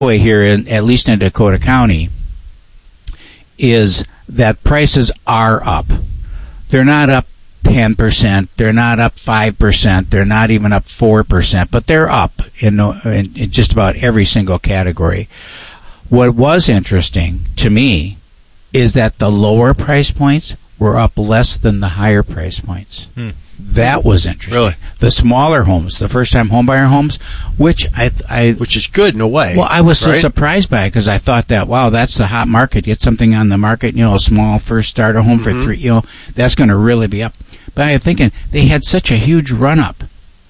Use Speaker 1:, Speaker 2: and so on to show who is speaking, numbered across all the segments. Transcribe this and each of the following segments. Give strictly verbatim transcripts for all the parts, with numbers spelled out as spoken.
Speaker 1: way here, in, at least in Dakota County, is that prices are up. They're not up ten percent. They're not up five percent. They're not even up four percent, but they're up in, in, in just about every single category. What was interesting to me is that the lower price points were up less than the higher price points. Hmm. That was interesting.
Speaker 2: Really?
Speaker 1: The smaller homes, the first-time homebuyer homes, which I, I,
Speaker 2: which is good in a way.
Speaker 1: Well, I was so
Speaker 2: right?
Speaker 1: surprised by it because I thought that, wow, that's the hot market. Get something on the market, you know, a small first starter home mm-hmm. for three, you know, that's going to really be up. But I'm thinking they had such a huge run-up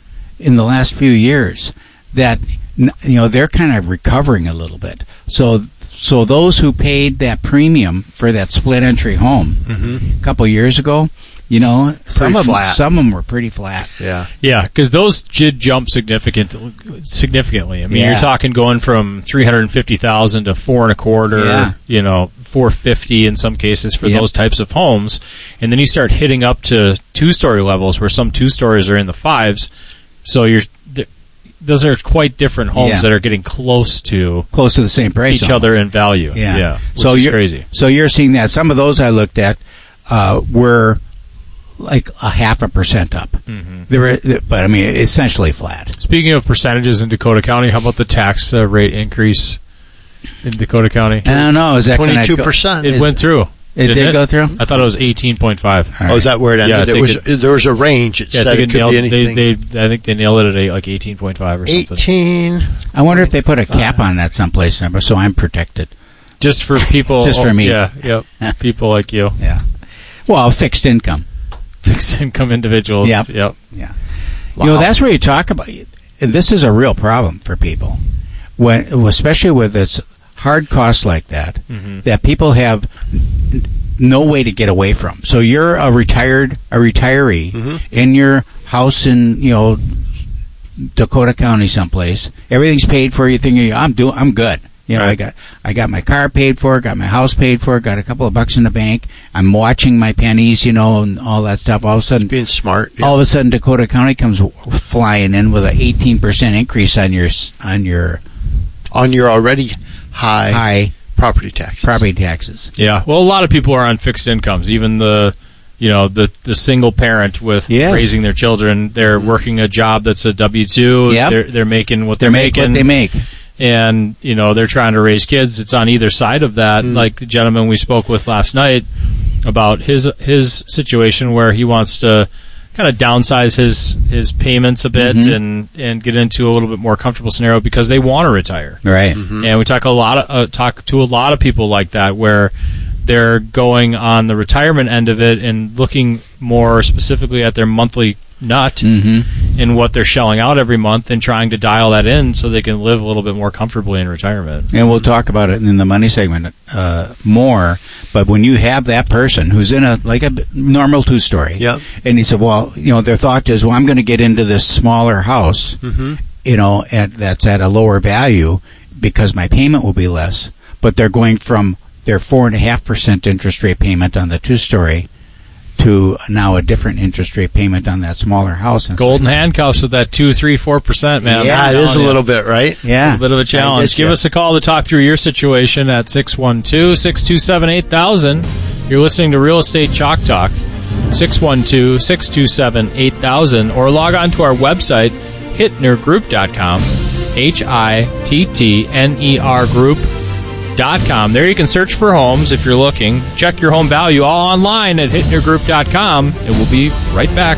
Speaker 1: in the last few years that, you know, they're kind of recovering a little bit. So, so those who paid that premium for that split entry home mm-hmm. a couple years ago, you know, some of, them, some of them were pretty flat.
Speaker 2: Yeah.
Speaker 3: Yeah, because those did jump significant, significantly. I mean,
Speaker 1: Yeah.
Speaker 3: you're talking going from three hundred fifty thousand to four and a quarter,
Speaker 1: Yeah.
Speaker 3: you know, four fifty in some cases for
Speaker 1: Yep.
Speaker 3: those types of homes. And then you start hitting up to two-story levels where some two-stories are in the fives. So you're, th- those are quite different homes
Speaker 1: Yeah.
Speaker 3: that are getting close to
Speaker 1: Close to the same price.
Speaker 3: each
Speaker 1: almost.
Speaker 3: other in value.
Speaker 1: Yeah.
Speaker 3: yeah which
Speaker 1: so
Speaker 3: is
Speaker 1: you're,
Speaker 3: crazy.
Speaker 1: So you're seeing that. Some of those I looked at uh, were like a half a percent up. Mm-hmm. They were, but I mean, essentially flat.
Speaker 3: Speaking of percentages in Dakota County, how about the tax uh, rate increase in Dakota County?
Speaker 1: I don't know. Is that gonna
Speaker 2: twenty-two
Speaker 1: go-
Speaker 2: percent.
Speaker 3: It
Speaker 1: Is-
Speaker 3: went through.
Speaker 1: It
Speaker 3: Didn't
Speaker 1: did go through?
Speaker 3: I thought it was eighteen point five.
Speaker 1: All right.
Speaker 2: Oh, is that where it ended?
Speaker 3: Yeah, I
Speaker 2: it
Speaker 3: think
Speaker 2: was,
Speaker 3: it-
Speaker 2: there was a range. It
Speaker 3: Yeah, I
Speaker 2: said
Speaker 3: think
Speaker 2: it
Speaker 3: it
Speaker 2: could
Speaker 3: nailed,
Speaker 2: be anything.
Speaker 3: they, they, I think they nailed it at like eighteen point five or something.
Speaker 2: eighteen.
Speaker 1: I wonder if they put a cap on that someplace, so I'm protected.
Speaker 3: Just for people.
Speaker 1: Just for me.
Speaker 3: Yeah, yep. People like you.
Speaker 1: Yeah. Well, fixed income.
Speaker 3: Fixed income individuals.
Speaker 1: Yep.
Speaker 3: Yep.
Speaker 1: Yeah.
Speaker 2: Wow.
Speaker 1: You know, that's where you talk about, and this is a real problem for people, when, especially with this hard costs like that,
Speaker 3: Mm-hmm.
Speaker 1: that people have n- no way to get away from. So you're a retired, a retiree
Speaker 2: Mm-hmm.
Speaker 1: in your house in, you know, Dakota County someplace. Everything's paid for. You thinking, I'm doing, I'm good. You know,
Speaker 3: Right.
Speaker 1: I got, I got my car paid for, got my house paid for, got a couple of bucks in the bank. I'm watching my pennies, you know, and all that stuff. All of a sudden,
Speaker 2: Being smart. Yeah.
Speaker 1: all of a sudden, Dakota County comes w- flying in with an eighteen percent increase on your s- on your
Speaker 2: on your already high,
Speaker 1: high
Speaker 2: property taxes.
Speaker 1: property taxes.
Speaker 3: Yeah. Well, a lot of people are on fixed incomes. Even the, you know, the the single parent with
Speaker 1: Yes.
Speaker 3: raising their children, they're working a job that's a W two.
Speaker 1: Yep.
Speaker 3: They're they're making what
Speaker 1: They
Speaker 3: they're
Speaker 1: make
Speaker 3: making.
Speaker 1: what they make.
Speaker 3: And, you know, they're trying to raise kids. It's on either side of that.
Speaker 1: Mm.
Speaker 3: Like the gentleman we spoke with last night about his his situation where he wants to kind of downsize his his payments a bit
Speaker 1: Mhm.
Speaker 3: and and get into a little bit more comfortable scenario because they want to retire.
Speaker 1: Right.
Speaker 3: And we talk a lot of, uh, talk to a lot of people like that where they're going on the retirement end of it and looking more specifically at their monthly nut
Speaker 1: Mm-hmm.
Speaker 3: and what they're shelling out every month and trying to dial that in so they can live a little bit more comfortably in retirement.
Speaker 1: And we'll talk about it in the money segment uh, more. But when you have that person who's in a like a normal two story,
Speaker 2: Yep.
Speaker 1: and he said, well, you know, their thought is, well, I'm going to get into this smaller house,
Speaker 2: Mm-hmm.
Speaker 1: you know, at, that's at a lower value because my payment will be less. But they're going from their four and a half percent interest rate payment on the two story to now a different interest rate payment on that smaller house. And
Speaker 3: Golden handcuffs with that two, three, four percent, man.
Speaker 1: Yeah,
Speaker 2: Yeah,
Speaker 3: I'm
Speaker 2: it is a
Speaker 3: telling you.
Speaker 2: little bit, right?
Speaker 1: yeah,
Speaker 3: A bit of a challenge.
Speaker 1: I
Speaker 3: Give
Speaker 1: get
Speaker 3: us a call to talk through your situation at six one two, six two seven, eight thousand. You're listening to Real Estate Chalk Talk, six one two, six two seven, eight thousand, or log on to our website, hittner group dot com, H I T T N E R group dot com. There you can search for homes if you're looking. Check your home value all online at hittner group dot com, and we'll be right back.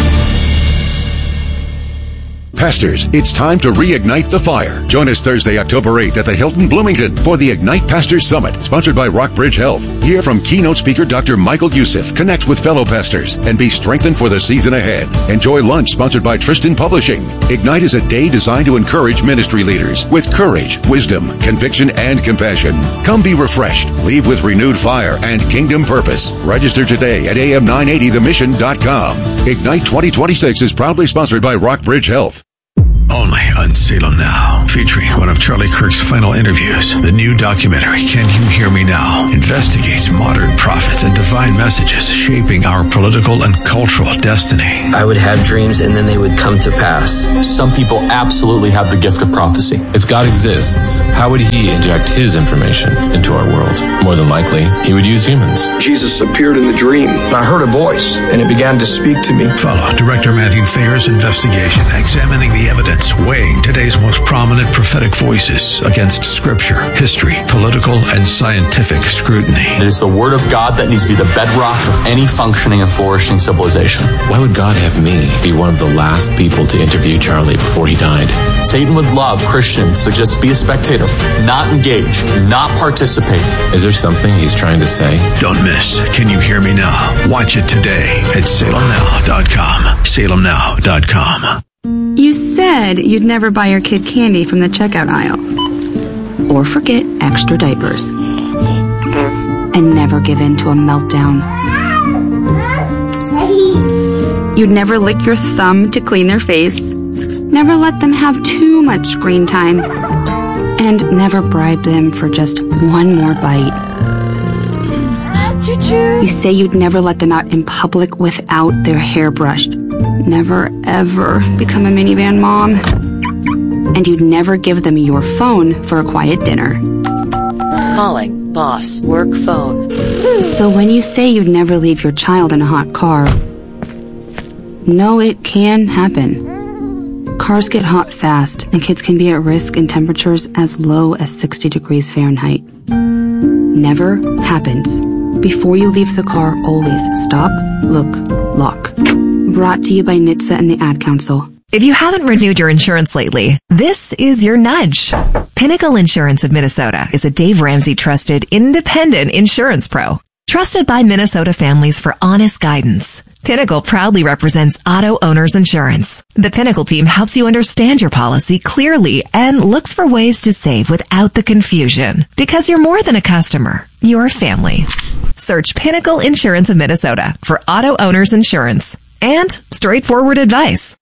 Speaker 4: Pastors, it's time to reignite the fire. Join us Thursday, October eighth at the Hilton Bloomington for the Ignite Pastors Summit, sponsored by Rockbridge Health. Hear from keynote speaker Doctor Michael Youssef, connect with fellow pastors, and be strengthened for the season ahead. Enjoy lunch sponsored by Tristan Publishing. Ignite is a day designed to encourage ministry leaders with courage, wisdom, conviction, and compassion. Come be refreshed, leave with renewed fire and kingdom purpose. Register today at A M nine eighty the mission dot com. Ignite twenty twenty-six is proudly sponsored by Rockbridge Health.
Speaker 5: Only on on Salem Now, featuring one of Charlie Kirk's final interviews. The new documentary, Can You Hear Me Now?, investigates modern prophets and divine messages shaping our political and cultural destiny.
Speaker 6: I would have dreams and then they would come to pass.
Speaker 7: Some people absolutely have the gift of prophecy. If God exists, how would he inject his information into our world? More than likely, he would use humans.
Speaker 8: Jesus appeared in the dream. I heard a voice, and it began to speak to me.
Speaker 5: Follow Director Matthew Thayer's investigation, examining the evidence, weighing today's most prominent prophetic voices against scripture, history, political, and scientific scrutiny.
Speaker 7: It is the word of God that needs to be the bedrock of any functioning and flourishing civilization. Why would God have me be one of the last people to interview Charlie before he died? Satan would love Christians to just be a spectator, not engage, not participate. Is there something he's trying to say?
Speaker 5: Don't miss Can You Hear Me Now? Watch it today at salem now dot com. salem now dot com.
Speaker 9: You said you'd never buy your kid candy from the checkout aisle. Or forget extra diapers. And never give in to a meltdown. You'd never lick your thumb to clean their face. Never let them have too much screen time. And never bribe them for just one more bite. You say you'd never let them out in public without their hair brushed. Never, ever become a minivan mom. And you'd never give them your phone for a quiet dinner.
Speaker 10: Calling boss work phone.
Speaker 9: So when you say you'd never leave your child in a hot car, no, it can happen. Cars get hot fast, and kids can be at risk in temperatures as low as sixty degrees Fahrenheit. Never happens. Before you leave the car, always stop, look, lock. Brought to you by N H T S A and the Ad Council.
Speaker 11: If you haven't renewed your insurance lately, this is your nudge. Pinnacle Insurance of Minnesota is a Dave Ramsey trusted independent insurance pro. Trusted by Minnesota families for honest guidance. Pinnacle proudly represents auto owners insurance. The Pinnacle team helps you understand your policy clearly and looks for ways to save without the confusion. Because you're more than a customer, you're a family. Search Pinnacle Insurance of Minnesota for auto owners insurance and straightforward advice.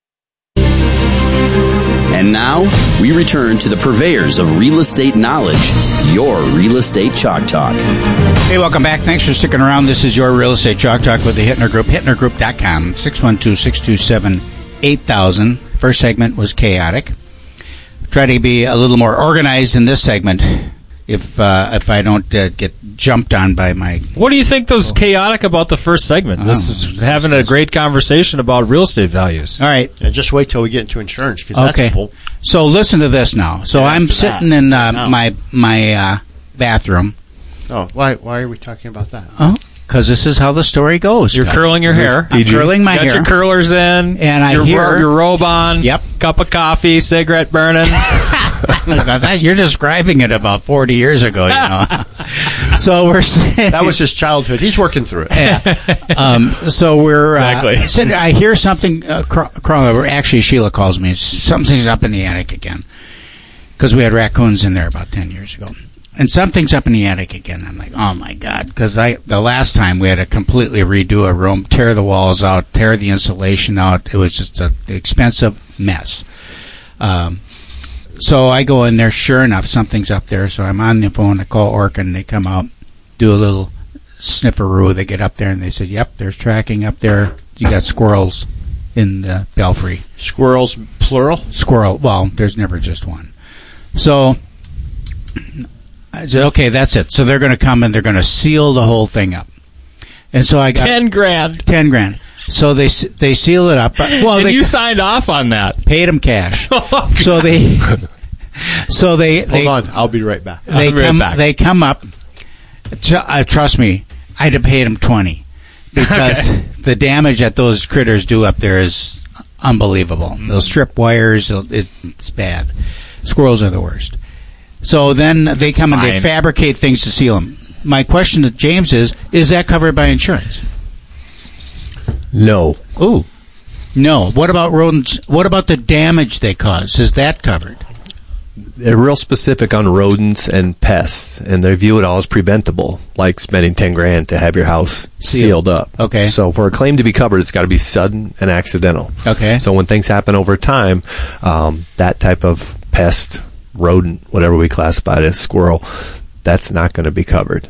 Speaker 12: And now, we return to the purveyors of real estate knowledge, your Real Estate Chalk Talk.
Speaker 1: Hey, welcome back. Thanks for sticking around. This is your Real Estate Chalk Talk with the Hittner Group, hittner group dot com, six one two, six two seven, eight thousand. First segment was chaotic. Try to be a little more organized in this segment if uh, if I don't uh, get jumped on by my...
Speaker 3: What do you think was chaotic about the first segment? Oh, this is having a great conversation about real estate values.
Speaker 1: All right.
Speaker 2: Yeah, just wait till we get into insurance, because
Speaker 1: okay.
Speaker 2: that's simple.
Speaker 1: So listen to this now. So yeah, I'm sitting that. in uh, no. my my uh, bathroom.
Speaker 2: Oh, why why are we talking about that?
Speaker 1: Oh, because this is how the story goes.
Speaker 3: You're
Speaker 1: Scott.
Speaker 3: curling your hair.
Speaker 1: I'm curling my
Speaker 3: Got
Speaker 1: hair.
Speaker 3: Got your curlers in.
Speaker 1: And I
Speaker 3: your,
Speaker 1: hear...
Speaker 3: your robe on.
Speaker 1: Yep.
Speaker 3: Cup of coffee, cigarette burning.
Speaker 1: You're describing it about forty years ago, you know. So we're saying,
Speaker 2: that was his childhood. He's working through it.
Speaker 1: Yeah. Um, so we're
Speaker 3: exactly.
Speaker 1: uh, sitting, I hear something uh, crawling over. Actually, Sheila calls me. Something's up in the attic again, because we had raccoons in there about ten years ago. And something's up in the attic again. I'm like, oh my God, because I the last time we had to completely redo a room, tear the walls out, tear the insulation out. It was just an expensive mess. Um, so I go in there. Sure enough, something's up there. So I'm on the phone. I call Orkin. They come out, do a little snifferoo. They get up there and they said, "Yep, there's tracking up there. You got squirrels in the belfry."
Speaker 2: Squirrels, plural?
Speaker 1: Squirrel. Well, there's never just one. So I said, okay, that's it. So they're going to come and they're going to seal the whole thing up. And so I got
Speaker 3: ten grand.
Speaker 1: Ten grand. So they they seal it up. Well,
Speaker 3: and
Speaker 1: they
Speaker 3: you signed off on that.
Speaker 1: Paid them cash.
Speaker 3: Oh,
Speaker 1: so they, so they, they
Speaker 2: hold on. I'll be right back.
Speaker 1: They
Speaker 3: I'll be
Speaker 1: come.
Speaker 3: Right back.
Speaker 1: They come up. Uh, trust me, I'd have paid them twenty because okay. the damage that those critters do up there is unbelievable. Mm. They'll strip wires. It's bad. Squirrels are the worst. So then they it's come fine. and they fabricate things to seal them. My question to James is: is that covered by insurance?
Speaker 2: No.
Speaker 1: Ooh. No. What about rodents? What about the damage they cause? Is that covered?
Speaker 13: they're real specific on rodents and pests, and they view it all as preventable, like spending ten grand to have your house sealed, sealed up.
Speaker 1: Okay.
Speaker 13: So for a claim to be covered, it's got to be sudden and accidental.
Speaker 1: Okay.
Speaker 13: So when things happen over time, um, that type of pest, rodent, whatever we classify it as, squirrel, that's not going to be covered.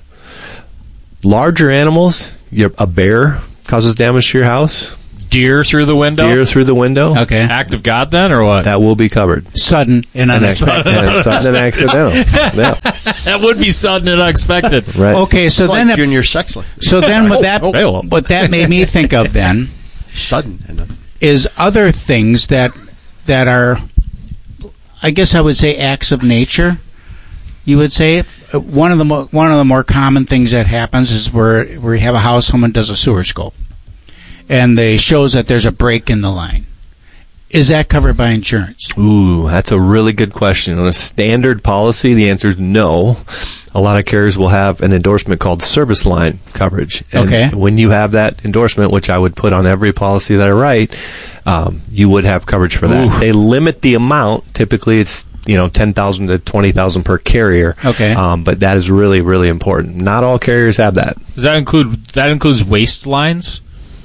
Speaker 13: Larger animals, your, a bear causes damage to your house.
Speaker 3: Deer through the window?
Speaker 13: Deer through the window.
Speaker 1: Okay.
Speaker 3: Act of God then, or what?
Speaker 13: That will be covered.
Speaker 1: Sudden and unexpected.
Speaker 13: And sudden and accidental. Yeah.
Speaker 3: That would be sudden and unexpected.
Speaker 13: Right.
Speaker 1: Okay, so
Speaker 2: it's
Speaker 1: then...
Speaker 2: like junior sex life.
Speaker 1: So then what that,
Speaker 2: oh, oh.
Speaker 1: what that made me think of then...
Speaker 2: Sudden. And
Speaker 1: is other things that that are, I guess I would say, acts of nature. You would say one of the mo- one of the more common things that happens is where where you have a house, someone does a sewer scope, and they shows that there's a break in the line. Is that covered by insurance?
Speaker 13: Ooh, that's a really good question. On a standard policy, the answer is no. A lot of carriers will have an endorsement called service line coverage. And
Speaker 1: okay.
Speaker 13: when you have that endorsement, which I would put on every policy that I write, um, you would have coverage for that. Ooh. They limit the amount. Typically, it's you know ten thousand to twenty thousand per carrier.
Speaker 1: Okay.
Speaker 13: Um, but that is really, really important. Not all carriers have that.
Speaker 3: Does that include that includes waste lines?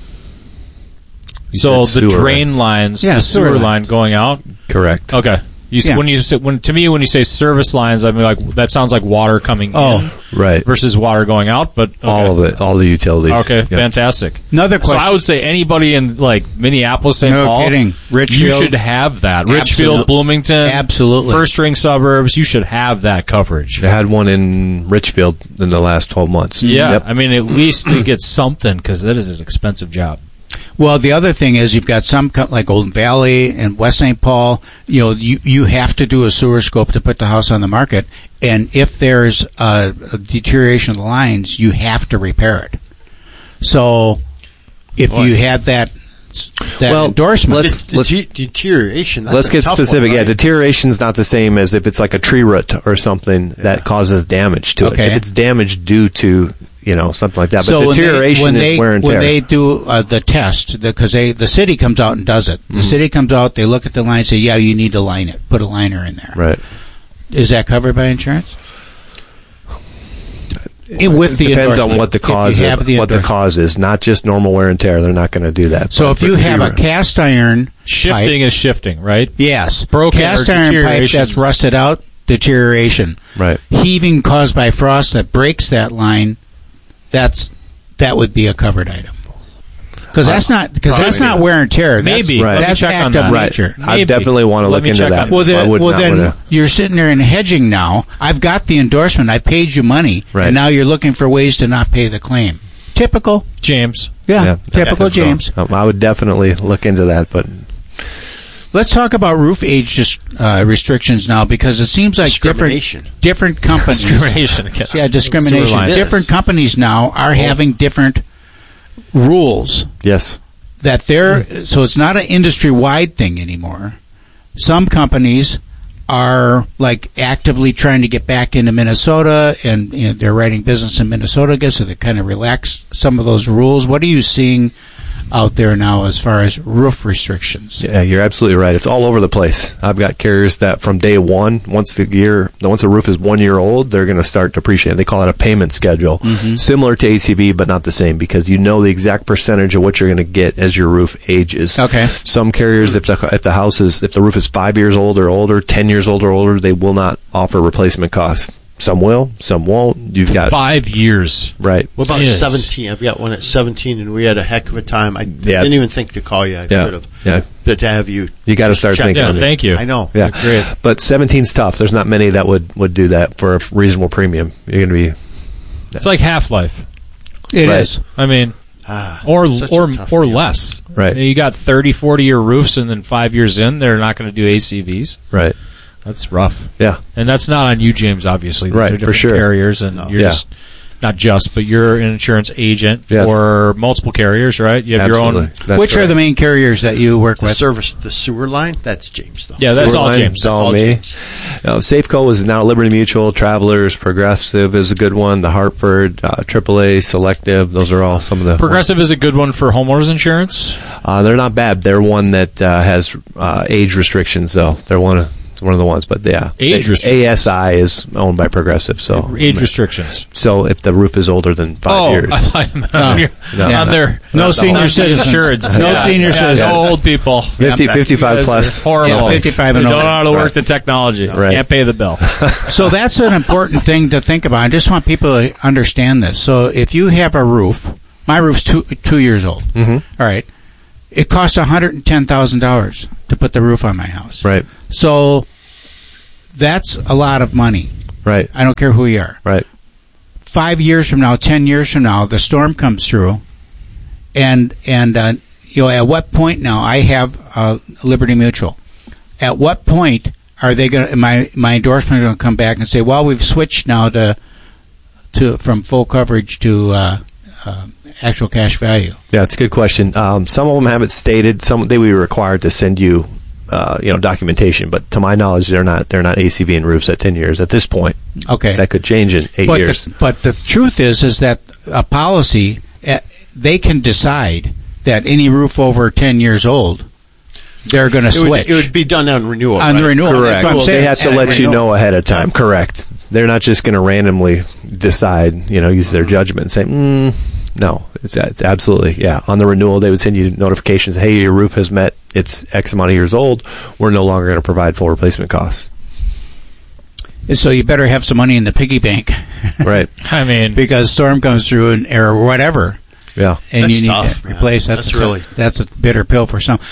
Speaker 13: You
Speaker 3: so
Speaker 13: said
Speaker 3: the
Speaker 13: sewer,
Speaker 3: drain
Speaker 13: right?
Speaker 3: lines,
Speaker 1: yeah,
Speaker 3: the sewer,
Speaker 1: sewer
Speaker 3: line
Speaker 1: line.
Speaker 3: going out.
Speaker 13: Correct.
Speaker 3: Okay. You,
Speaker 1: yeah.
Speaker 3: When you say, when to me when you say service lines, I mean like that sounds like water coming
Speaker 1: oh,
Speaker 3: in,
Speaker 13: right,
Speaker 3: versus water going out. But okay.
Speaker 13: all of it, all the utilities.
Speaker 3: Okay,
Speaker 13: yep.
Speaker 3: Fantastic.
Speaker 1: Another question.
Speaker 3: So I would say anybody in like Minneapolis, Saint
Speaker 1: no
Speaker 3: Paul,
Speaker 1: kidding. Richfield,
Speaker 3: you should have that. Richfield,
Speaker 1: Absolute.
Speaker 3: Bloomington,
Speaker 1: absolutely.
Speaker 3: First ring suburbs, you should have that coverage.
Speaker 13: They had one in Richfield in the last twelve months.
Speaker 3: Yeah,
Speaker 13: yep.
Speaker 3: I mean at least to get something because that is an expensive job.
Speaker 1: Well, the other thing is you've got some co- like Golden Valley and West Saint Paul. You know, you you have to do a sewer scope to put the house on the market, and if there's a, a deterioration of the lines, you have to repair it. So, if
Speaker 2: Boy.
Speaker 1: you have that that
Speaker 13: well,
Speaker 1: endorsement,
Speaker 13: let's,
Speaker 2: De-
Speaker 13: let's,
Speaker 2: de- deterioration. That's
Speaker 13: let's
Speaker 2: a
Speaker 13: get
Speaker 2: tough
Speaker 13: specific.
Speaker 2: One, right?
Speaker 13: Yeah, deterioration is not the same as if it's like a tree root or something yeah. that causes damage to
Speaker 1: okay.
Speaker 13: it. If it's damage due to you know something like that, but
Speaker 1: so
Speaker 13: deterioration
Speaker 1: when they, when
Speaker 13: is wear and
Speaker 1: they,
Speaker 13: tear.
Speaker 1: When they do uh, the test, because the, they the city comes out and does it. The mm-hmm. city comes out, they look at the line, and say, "Yeah, you need to line it. Put a liner in there."
Speaker 13: Right.
Speaker 1: Is that covered by insurance? It, with the
Speaker 13: depends on what the cause is,
Speaker 1: the
Speaker 13: what the cause is, not just normal wear and tear. They're not going to do that.
Speaker 1: So if you have a cast iron
Speaker 3: shifting
Speaker 1: pipe,
Speaker 3: is shifting, right?
Speaker 1: Yes,
Speaker 3: broken
Speaker 1: cast
Speaker 3: or
Speaker 1: iron pipe that's rusted out, deterioration,
Speaker 13: right?
Speaker 1: Heaving caused by frost that breaks that line, that's that would be a covered item. Because that's not because that's not wear and tear. That's,
Speaker 3: Maybe
Speaker 13: right.
Speaker 1: that's
Speaker 3: act
Speaker 1: of
Speaker 3: right.
Speaker 1: nature.
Speaker 13: I definitely want to
Speaker 3: Let
Speaker 13: look
Speaker 3: me
Speaker 13: into that.
Speaker 1: Well, then, well,
Speaker 13: not
Speaker 1: then
Speaker 13: wanna...
Speaker 1: you're sitting there and hedging now. I've got the endorsement. I paid you money,
Speaker 13: right.
Speaker 1: and now you're looking for ways to not pay the claim. Typical
Speaker 3: James.
Speaker 1: Yeah,
Speaker 13: yeah
Speaker 1: typical
Speaker 13: yeah,
Speaker 1: James.
Speaker 13: Um, I would definitely look into that, but.
Speaker 1: Let's talk about roof age uh, restrictions now, because it seems like different different companies.
Speaker 3: Discrimination against
Speaker 1: yeah, discrimination. Different companies now are oh. having different rules.
Speaker 13: Yes.
Speaker 1: That they're so it's not an industry-wide thing anymore. Some companies are like actively trying to get back into Minnesota, and you know, they're writing business in Minnesota again, so they kind of relax some of those rules. What are you seeing out there now as far as roof restrictions?
Speaker 13: Yeah, you're absolutely right. It's all over the place. I've got carriers that from day one, once the year, once the roof is one year old, they're going to start depreciating. They call it a payment schedule, mm-hmm. similar to A C V, but not the same, because you know the exact percentage of what you're going to get as your roof ages.
Speaker 1: Okay.
Speaker 13: Some carriers, if the if the house is if the roof is five years old or older, ten years old or older, they will not offer replacement costs. Some will, some won't. You've got
Speaker 3: five years,
Speaker 13: right?
Speaker 2: What about
Speaker 3: yes.
Speaker 2: seventeen? I've got one at seventeen, and we had a heck of a time. I
Speaker 13: yeah,
Speaker 2: didn't even think to call you. I
Speaker 13: yeah,
Speaker 2: could have.
Speaker 13: Yeah,
Speaker 2: but to have you,
Speaker 13: you got to start thinking.
Speaker 3: Yeah,
Speaker 13: on
Speaker 3: thank
Speaker 13: it.
Speaker 3: you.
Speaker 2: I know.
Speaker 13: Yeah,
Speaker 3: great.
Speaker 13: But seventeen's tough. There's not many that would, would do that for a reasonable premium. You're going to be.
Speaker 3: Yeah. It's like Half-Life.
Speaker 1: It
Speaker 13: right.
Speaker 1: is.
Speaker 3: I mean,
Speaker 2: ah,
Speaker 3: or or or
Speaker 2: deal.
Speaker 3: less.
Speaker 13: Right.
Speaker 3: You got thirty, forty year roofs, and then five years in, they're not going to do A C Vs.
Speaker 13: Right.
Speaker 3: That's rough.
Speaker 13: Yeah.
Speaker 3: And that's not on you, James, obviously. These
Speaker 13: right,
Speaker 3: are different
Speaker 13: for sure.
Speaker 3: carriers, and
Speaker 13: no.
Speaker 3: you're
Speaker 13: yeah.
Speaker 3: just, not just, but you're an insurance agent
Speaker 13: yes.
Speaker 3: for multiple carriers, right? You have
Speaker 13: Absolutely.
Speaker 3: your own.
Speaker 13: That's
Speaker 1: Which
Speaker 13: right.
Speaker 1: are the main carriers that you work
Speaker 2: the
Speaker 1: with?
Speaker 2: Service, the sewer line, that's James, though.
Speaker 3: Yeah, that's
Speaker 13: sewer
Speaker 3: all
Speaker 13: line,
Speaker 3: James.
Speaker 13: That's all,
Speaker 2: all
Speaker 13: me.
Speaker 2: James.
Speaker 13: Uh, Safeco is now Liberty Mutual, Travelers, Progressive is a good one, the Hartford, uh, triple A, Selective, those are all some of the...
Speaker 3: Progressive ones. Is a good one for homeowners insurance?
Speaker 13: Uh, they're not bad. They're one that uh, has uh, age restrictions, though. They're one of... one of the ones. But yeah,
Speaker 3: Age
Speaker 13: they-
Speaker 3: restrictions.
Speaker 13: A S I is owned by Progressive, so
Speaker 3: Age restrictions.
Speaker 13: So if the roof is older than five
Speaker 3: Oh,
Speaker 13: years,
Speaker 3: I-
Speaker 13: no,
Speaker 3: no. On their-
Speaker 1: No
Speaker 3: the
Speaker 1: senior
Speaker 3: whole
Speaker 1: citizens.
Speaker 3: insurance.
Speaker 1: No
Speaker 3: Yeah.
Speaker 1: senior
Speaker 3: Yeah,
Speaker 1: citizens.
Speaker 3: no old people.
Speaker 13: fifty, fifty-five
Speaker 3: You guys
Speaker 13: plus.
Speaker 3: are Horrible.
Speaker 1: Yeah, fifty-five and
Speaker 3: They don't know
Speaker 1: older.
Speaker 3: how to work
Speaker 13: Right.
Speaker 3: the technology.
Speaker 13: Right.
Speaker 3: Can't pay the bill.
Speaker 1: So that's an important thing to think about. I just want people to understand this. So if you have a roof, my roof's two two years old.
Speaker 13: Mhm.
Speaker 1: All right, it costs one hundred and ten thousand dollars to put the roof on my house.
Speaker 13: right,
Speaker 1: So that's a lot of money.
Speaker 13: right,
Speaker 1: I don't care who you are.
Speaker 13: right,
Speaker 1: Five years from now, ten years from now, the storm comes through, and and uh, you know, at what point now? I have uh, Liberty Mutual. At what point are they going? to My my endorsement going to come back and say, well, we've switched now to to from full coverage to uh, uh, actual cash value.
Speaker 13: Yeah, it's a good question. Um, some of them have it stated. Some they would be required to send you, uh, you know, documentation. But to my knowledge, they're not. They're not A C V and roofs at ten years at this point.
Speaker 1: Okay,
Speaker 13: that could change in eight
Speaker 1: but
Speaker 13: years.
Speaker 1: The, but the truth is, is that a policy uh, they can decide that any roof over ten years old, they're going to
Speaker 2: It would,
Speaker 1: switch.
Speaker 2: it would be done on renewal.
Speaker 1: On
Speaker 2: right?
Speaker 1: the renewal.
Speaker 13: Correct.
Speaker 1: That's what I'm
Speaker 13: Well,
Speaker 1: saying.
Speaker 13: they have to
Speaker 1: At
Speaker 13: let you
Speaker 1: renewal.
Speaker 13: know ahead of time. Correct. They're not just going to randomly decide. You know, use their judgment and say, mm, no. It's, it's absolutely yeah. On the renewal, they would send you notifications. Hey, your roof has met its X amount of years old. We're no longer going to provide full replacement costs.
Speaker 1: So you better have some money in the piggy bank.
Speaker 13: Right.
Speaker 3: I mean,
Speaker 1: because storm comes through and or whatever.
Speaker 13: Yeah.
Speaker 1: And
Speaker 2: That's
Speaker 1: you need
Speaker 2: tough,
Speaker 1: to
Speaker 2: man.
Speaker 1: replace. That's,
Speaker 2: That's
Speaker 1: a
Speaker 2: really-
Speaker 1: tough- that's a bitter pill for some.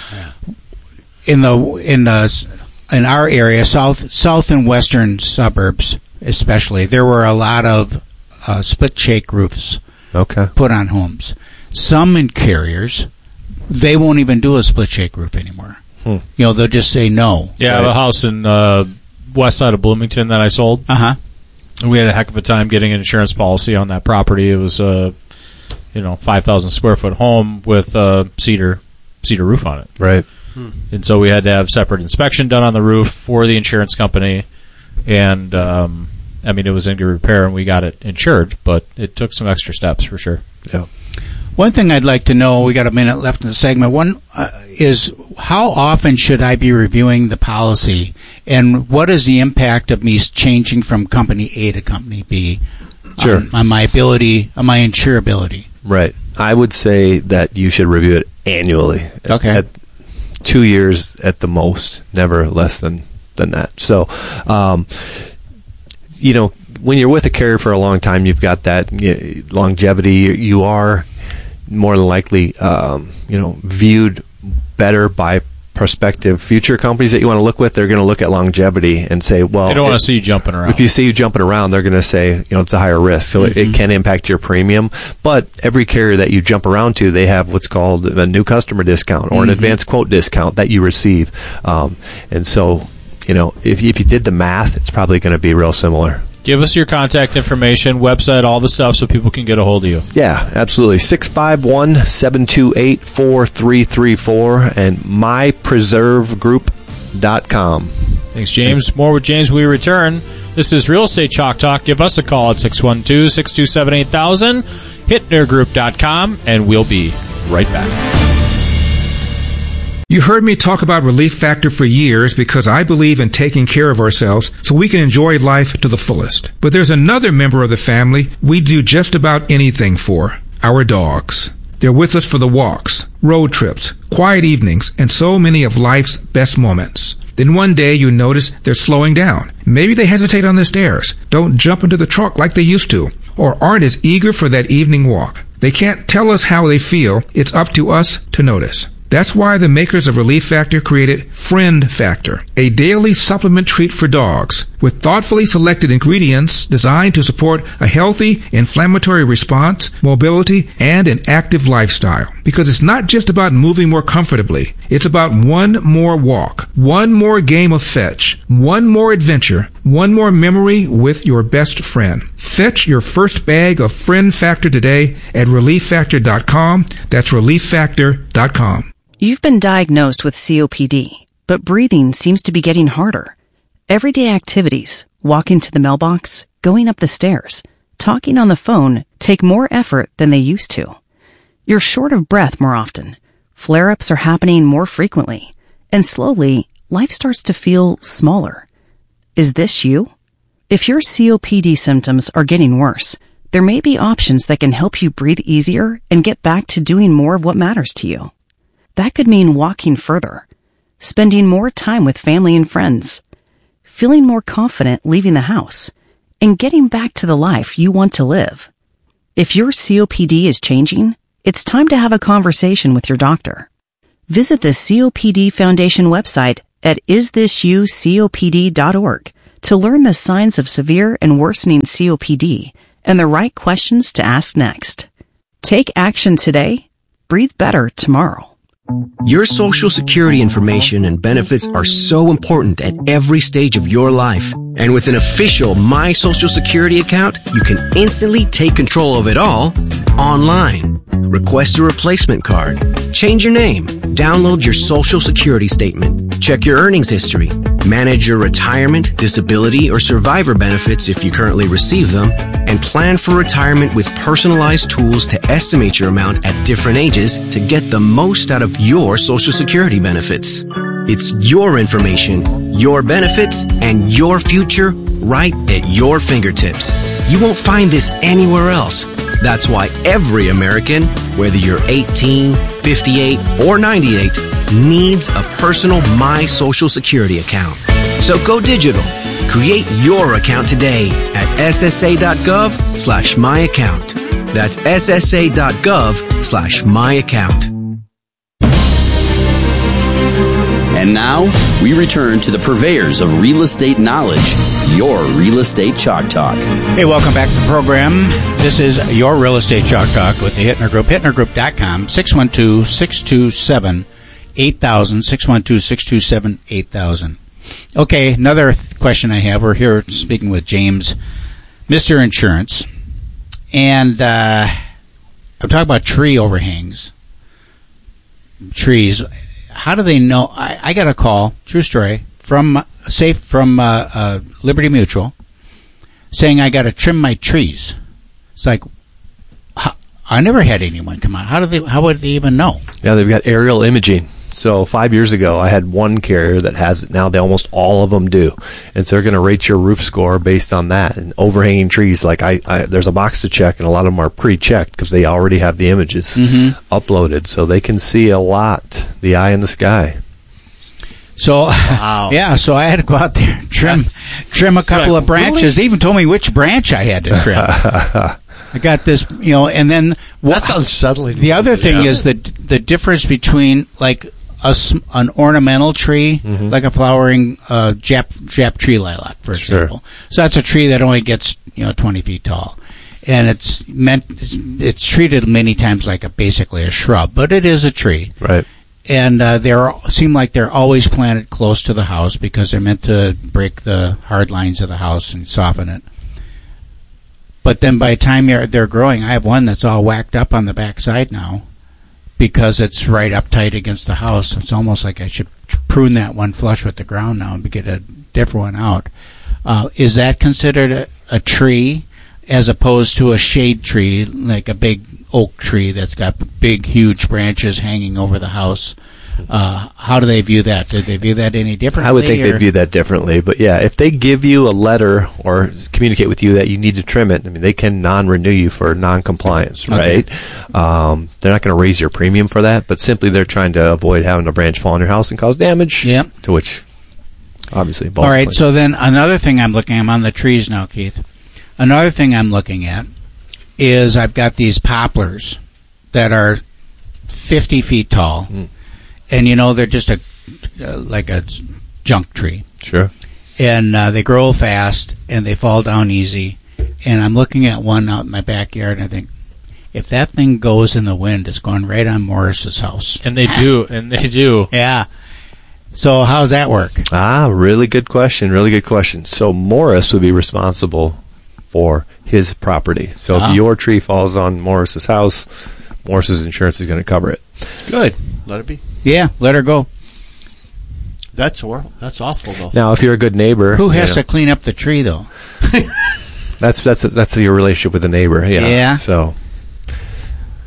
Speaker 1: In the in the in our area, south south and western suburbs, especially, there were a lot of uh, split shake roofs
Speaker 13: Okay.
Speaker 1: put on homes. Some in carriers, they won't even do a split shake roof anymore.
Speaker 13: Hmm.
Speaker 1: You know, they'll just say no.
Speaker 3: yeah, I have a house in uh, west side of Bloomington that I sold.
Speaker 1: Uh huh.
Speaker 3: And we had a heck of a time getting an insurance policy on that property. It was a, you know, five thousand square foot home with a cedar cedar roof on it.
Speaker 13: Right.
Speaker 3: And so we had to have separate inspection done on the roof for the insurance company. And, um, I mean, it was in good repair and we got it insured, but it took some extra steps for sure.
Speaker 13: Yeah.
Speaker 1: One thing I'd like to know, we got a minute left in the segment, one uh, is how often should I be reviewing the policy, and what is the impact of me changing from company A to company B
Speaker 13: Sure.
Speaker 1: on, on my ability, on my insurability?
Speaker 13: Right. I would say that you should review it annually.
Speaker 1: Okay.
Speaker 13: At two years at the most, never less than, than that. So, um, you know, when you're with a carrier for a long time, you've got that you know, longevity. You are more than likely, um, you know, viewed better by prospective future companies that you want to look with. They're going to look at longevity and say, well,
Speaker 3: They don't want
Speaker 13: it-
Speaker 3: to see you jumping around.
Speaker 13: if you see you jumping around, they're going to say, you know, it's a higher risk. So it, it can impact your premium. But every carrier that you jump around to, they have what's called a new customer discount or an
Speaker 1: Mhm.
Speaker 13: advanced quote discount that you receive. Um, and so, you know, if, if you did the math, it's probably going to be real similar.
Speaker 3: Give us your contact information, website, all the stuff so people can get a hold of you.
Speaker 13: Yeah, absolutely. six five one, seven two eight, four three three four and my preserve group dot com.
Speaker 3: Thanks, James. More with James when we return. This is Real Estate Chalk Talk. Give us a call at six one two, six two seven, eight thousand, hittner group dot com, and we'll be right back.
Speaker 14: You heard me talk about Relief Factor for years because I believe in taking care of ourselves so we can enjoy life to the fullest. But there's another member of the family we do just about anything for, our dogs. They're with us for the walks, road trips, quiet evenings, and so many of life's best moments. Then one day you notice they're slowing down. Maybe they hesitate on the stairs, don't jump into the truck like they used to, or aren't as eager for that evening walk. They can't tell us how they feel. It's up to us to notice. That's why the makers of Relief Factor created Friend Factor, a daily supplement treat for dogs with thoughtfully selected ingredients designed to support a healthy inflammatory response, mobility, and an active lifestyle. Because it's not just about moving more comfortably. It's about one more walk, one more game of fetch, one more adventure, one more memory with your best friend. Fetch your first bag of Friend Factor today at relief factor dot com. That's relief factor dot com.
Speaker 15: You've been diagnosed with C O P D, but breathing seems to be getting harder. Everyday activities, walking to the mailbox, going up the stairs, talking on the phone take more effort than they used to. You're short of breath more often. Flare-ups are happening more frequently. And slowly, life starts to feel smaller. Is this you? If your C O P D symptoms are getting worse, there may be options that can help you breathe easier and get back to doing more of what matters to you. That could mean walking further, spending more time with family and friends, feeling more confident leaving the house, and getting back to the life you want to live. If your C O P D is changing, it's time to have a conversation with your doctor. Visit the C O P D Foundation website at is this you copd dot org to learn the signs of severe and worsening C O P D and the right questions to ask next. Take action today. Breathe better tomorrow.
Speaker 16: Your Social Security information and benefits are so important at every stage of your life. And with an official My Social Security account, you can instantly take control of it all online. Request a replacement card. Change your name. Download your Social Security statement. Check your earnings history. Manage your retirement, disability, or survivor benefits if you currently receive them. And plan for retirement with personalized tools to estimate your amount at different ages to get the most out of your Social Security benefits. It's your information, your benefits, and your future right at your fingertips. You won't find this anywhere else. That's why every American, whether you're eighteen, fifty-eight, or ninety-eight, needs a personal My Social Security account. So go digital. Create your account today at ssa.gov slash my account. That's ssa.gov slash my account.
Speaker 12: And now, we return to the purveyors of real estate knowledge, your Real Estate Chalk Talk.
Speaker 1: Hey, welcome back to the program. This is your Real Estate Chalk Talk with the Hittner Group, hittner group dot com, six one two, six two seven, eight thousand, six one two, six two seven, eight thousand. Okay, another th- question I have. We're here speaking with James, Mister Insurance, and uh, I'm talking about tree overhangs. Trees. How do they know? I, I got a call, true story, from safe from uh, uh, Liberty Mutual, saying I got to trim my trees. It's like how, I never had anyone come out. How do they? How would they even know?
Speaker 13: Yeah, they've got aerial imaging. So five years ago, I had one carrier that has it now. They almost all of them do, and so they're going to rate your roof score based on that. And overhanging trees, like I, I there's a box to check, and a lot of them are pre-checked because they already have the images
Speaker 1: mm-hmm.
Speaker 13: uploaded, so they can see a lot. The eye in the sky.
Speaker 1: So,
Speaker 2: wow.
Speaker 1: yeah, so I had to go out there and trim, That's, trim a couple like, of branches. Really? They even told me which branch I had to trim. I got this, you know, and then
Speaker 2: what, that's unsettling.
Speaker 1: The other thing
Speaker 2: yeah.
Speaker 1: is the the difference between like a, an ornamental tree, mm-hmm. like a flowering uh, Jap Jap tree lilac, for example. Sure. So that's a tree that only gets you know twenty feet tall, and it's meant it's, it's treated many times like a basically a shrub, but it is a tree,
Speaker 13: right?
Speaker 1: And uh, they seem like they're always planted close to the house because they're meant to break the hard lines of the house and soften it. But then by the time you're, they're growing, I have one that's all whacked up on the backside now because it's right up tight against the house. It's almost like I should prune that one flush with the ground now and get a different one out. Uh, is that considered a, a tree as opposed to a shade tree, like a big oak tree that's got big, huge branches hanging over the house? Uh, how do they view that? Did they view that any differently?
Speaker 13: I would think
Speaker 1: or?
Speaker 13: they view that differently. But, yeah, if they give you a letter or communicate with you that you need to trim it, I mean, they can non-renew you for non-compliance, right? Okay. Um, they're not going to raise your premium for that, but simply they're trying to avoid having a branch fall on your house and cause damage,
Speaker 1: yep.
Speaker 13: to which, obviously,
Speaker 1: all right, so then another thing I'm looking at, I'm on the trees now, Keith. Another thing I'm looking at is I've got these poplars that are fifty feet tall. Mm. And, you know, they're just a uh, like a junk tree.
Speaker 13: Sure.
Speaker 1: And uh, they grow fast, and they fall down easy. And I'm looking at one out in my backyard, and I think, if that thing goes in the wind, it's going right on Morris's house.
Speaker 3: And they do, and they do.
Speaker 1: Yeah. So how does that work?
Speaker 13: Ah, really good question, really good question. So Morris would be responsible for his property. So uh-huh. if your tree falls on Morris's house, Morris's insurance is going to cover it.
Speaker 2: Good. Let it be.
Speaker 1: Yeah, let her go.
Speaker 2: That's or, that's awful, though.
Speaker 13: Now, if you're a good neighbor,
Speaker 1: who has
Speaker 13: you know,
Speaker 1: to clean up the tree, though?
Speaker 13: that's that's that's your relationship with the neighbor. Yeah.
Speaker 1: Yeah.
Speaker 13: So,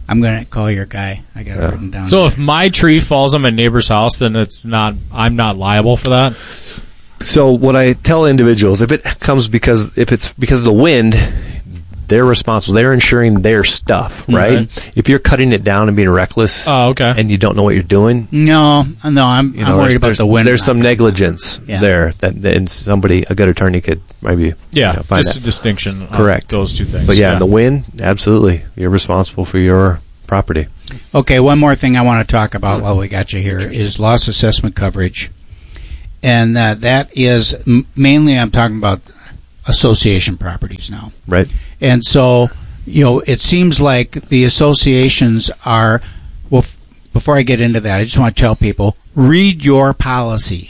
Speaker 1: I'm going to call your guy. I got it
Speaker 13: Yeah.
Speaker 1: written down.
Speaker 3: So if my tree falls on my neighbor's house, then it's not. I'm not liable for that.
Speaker 13: So what I tell individuals, if it comes because if it's because of the wind, they're responsible. They're insuring their stuff, right?
Speaker 1: Mhm.
Speaker 13: If you're cutting it down and being reckless,
Speaker 3: Oh, okay.
Speaker 13: and you don't know what you're doing,
Speaker 1: no, no, I'm,
Speaker 13: you
Speaker 1: I'm
Speaker 13: know,
Speaker 1: worried
Speaker 13: there's-
Speaker 1: about
Speaker 13: there's-
Speaker 1: the wind.
Speaker 13: There's some negligence
Speaker 1: Yeah.
Speaker 13: there that, that and somebody, a good attorney, could maybe
Speaker 3: Yeah,
Speaker 13: you know, find
Speaker 3: just
Speaker 13: that.
Speaker 3: a distinction. on
Speaker 13: Correct.
Speaker 3: those two things.
Speaker 13: But yeah, in the wind, absolutely, you're responsible for your property.
Speaker 1: Okay, one more thing I want to talk about while we got you here is loss assessment coverage. And uh, that is m- mainly I'm talking about association properties now.
Speaker 13: Right.
Speaker 1: And so, you know, it seems like the associations are, well, f- before I get into that, I just want to tell people, read your policy.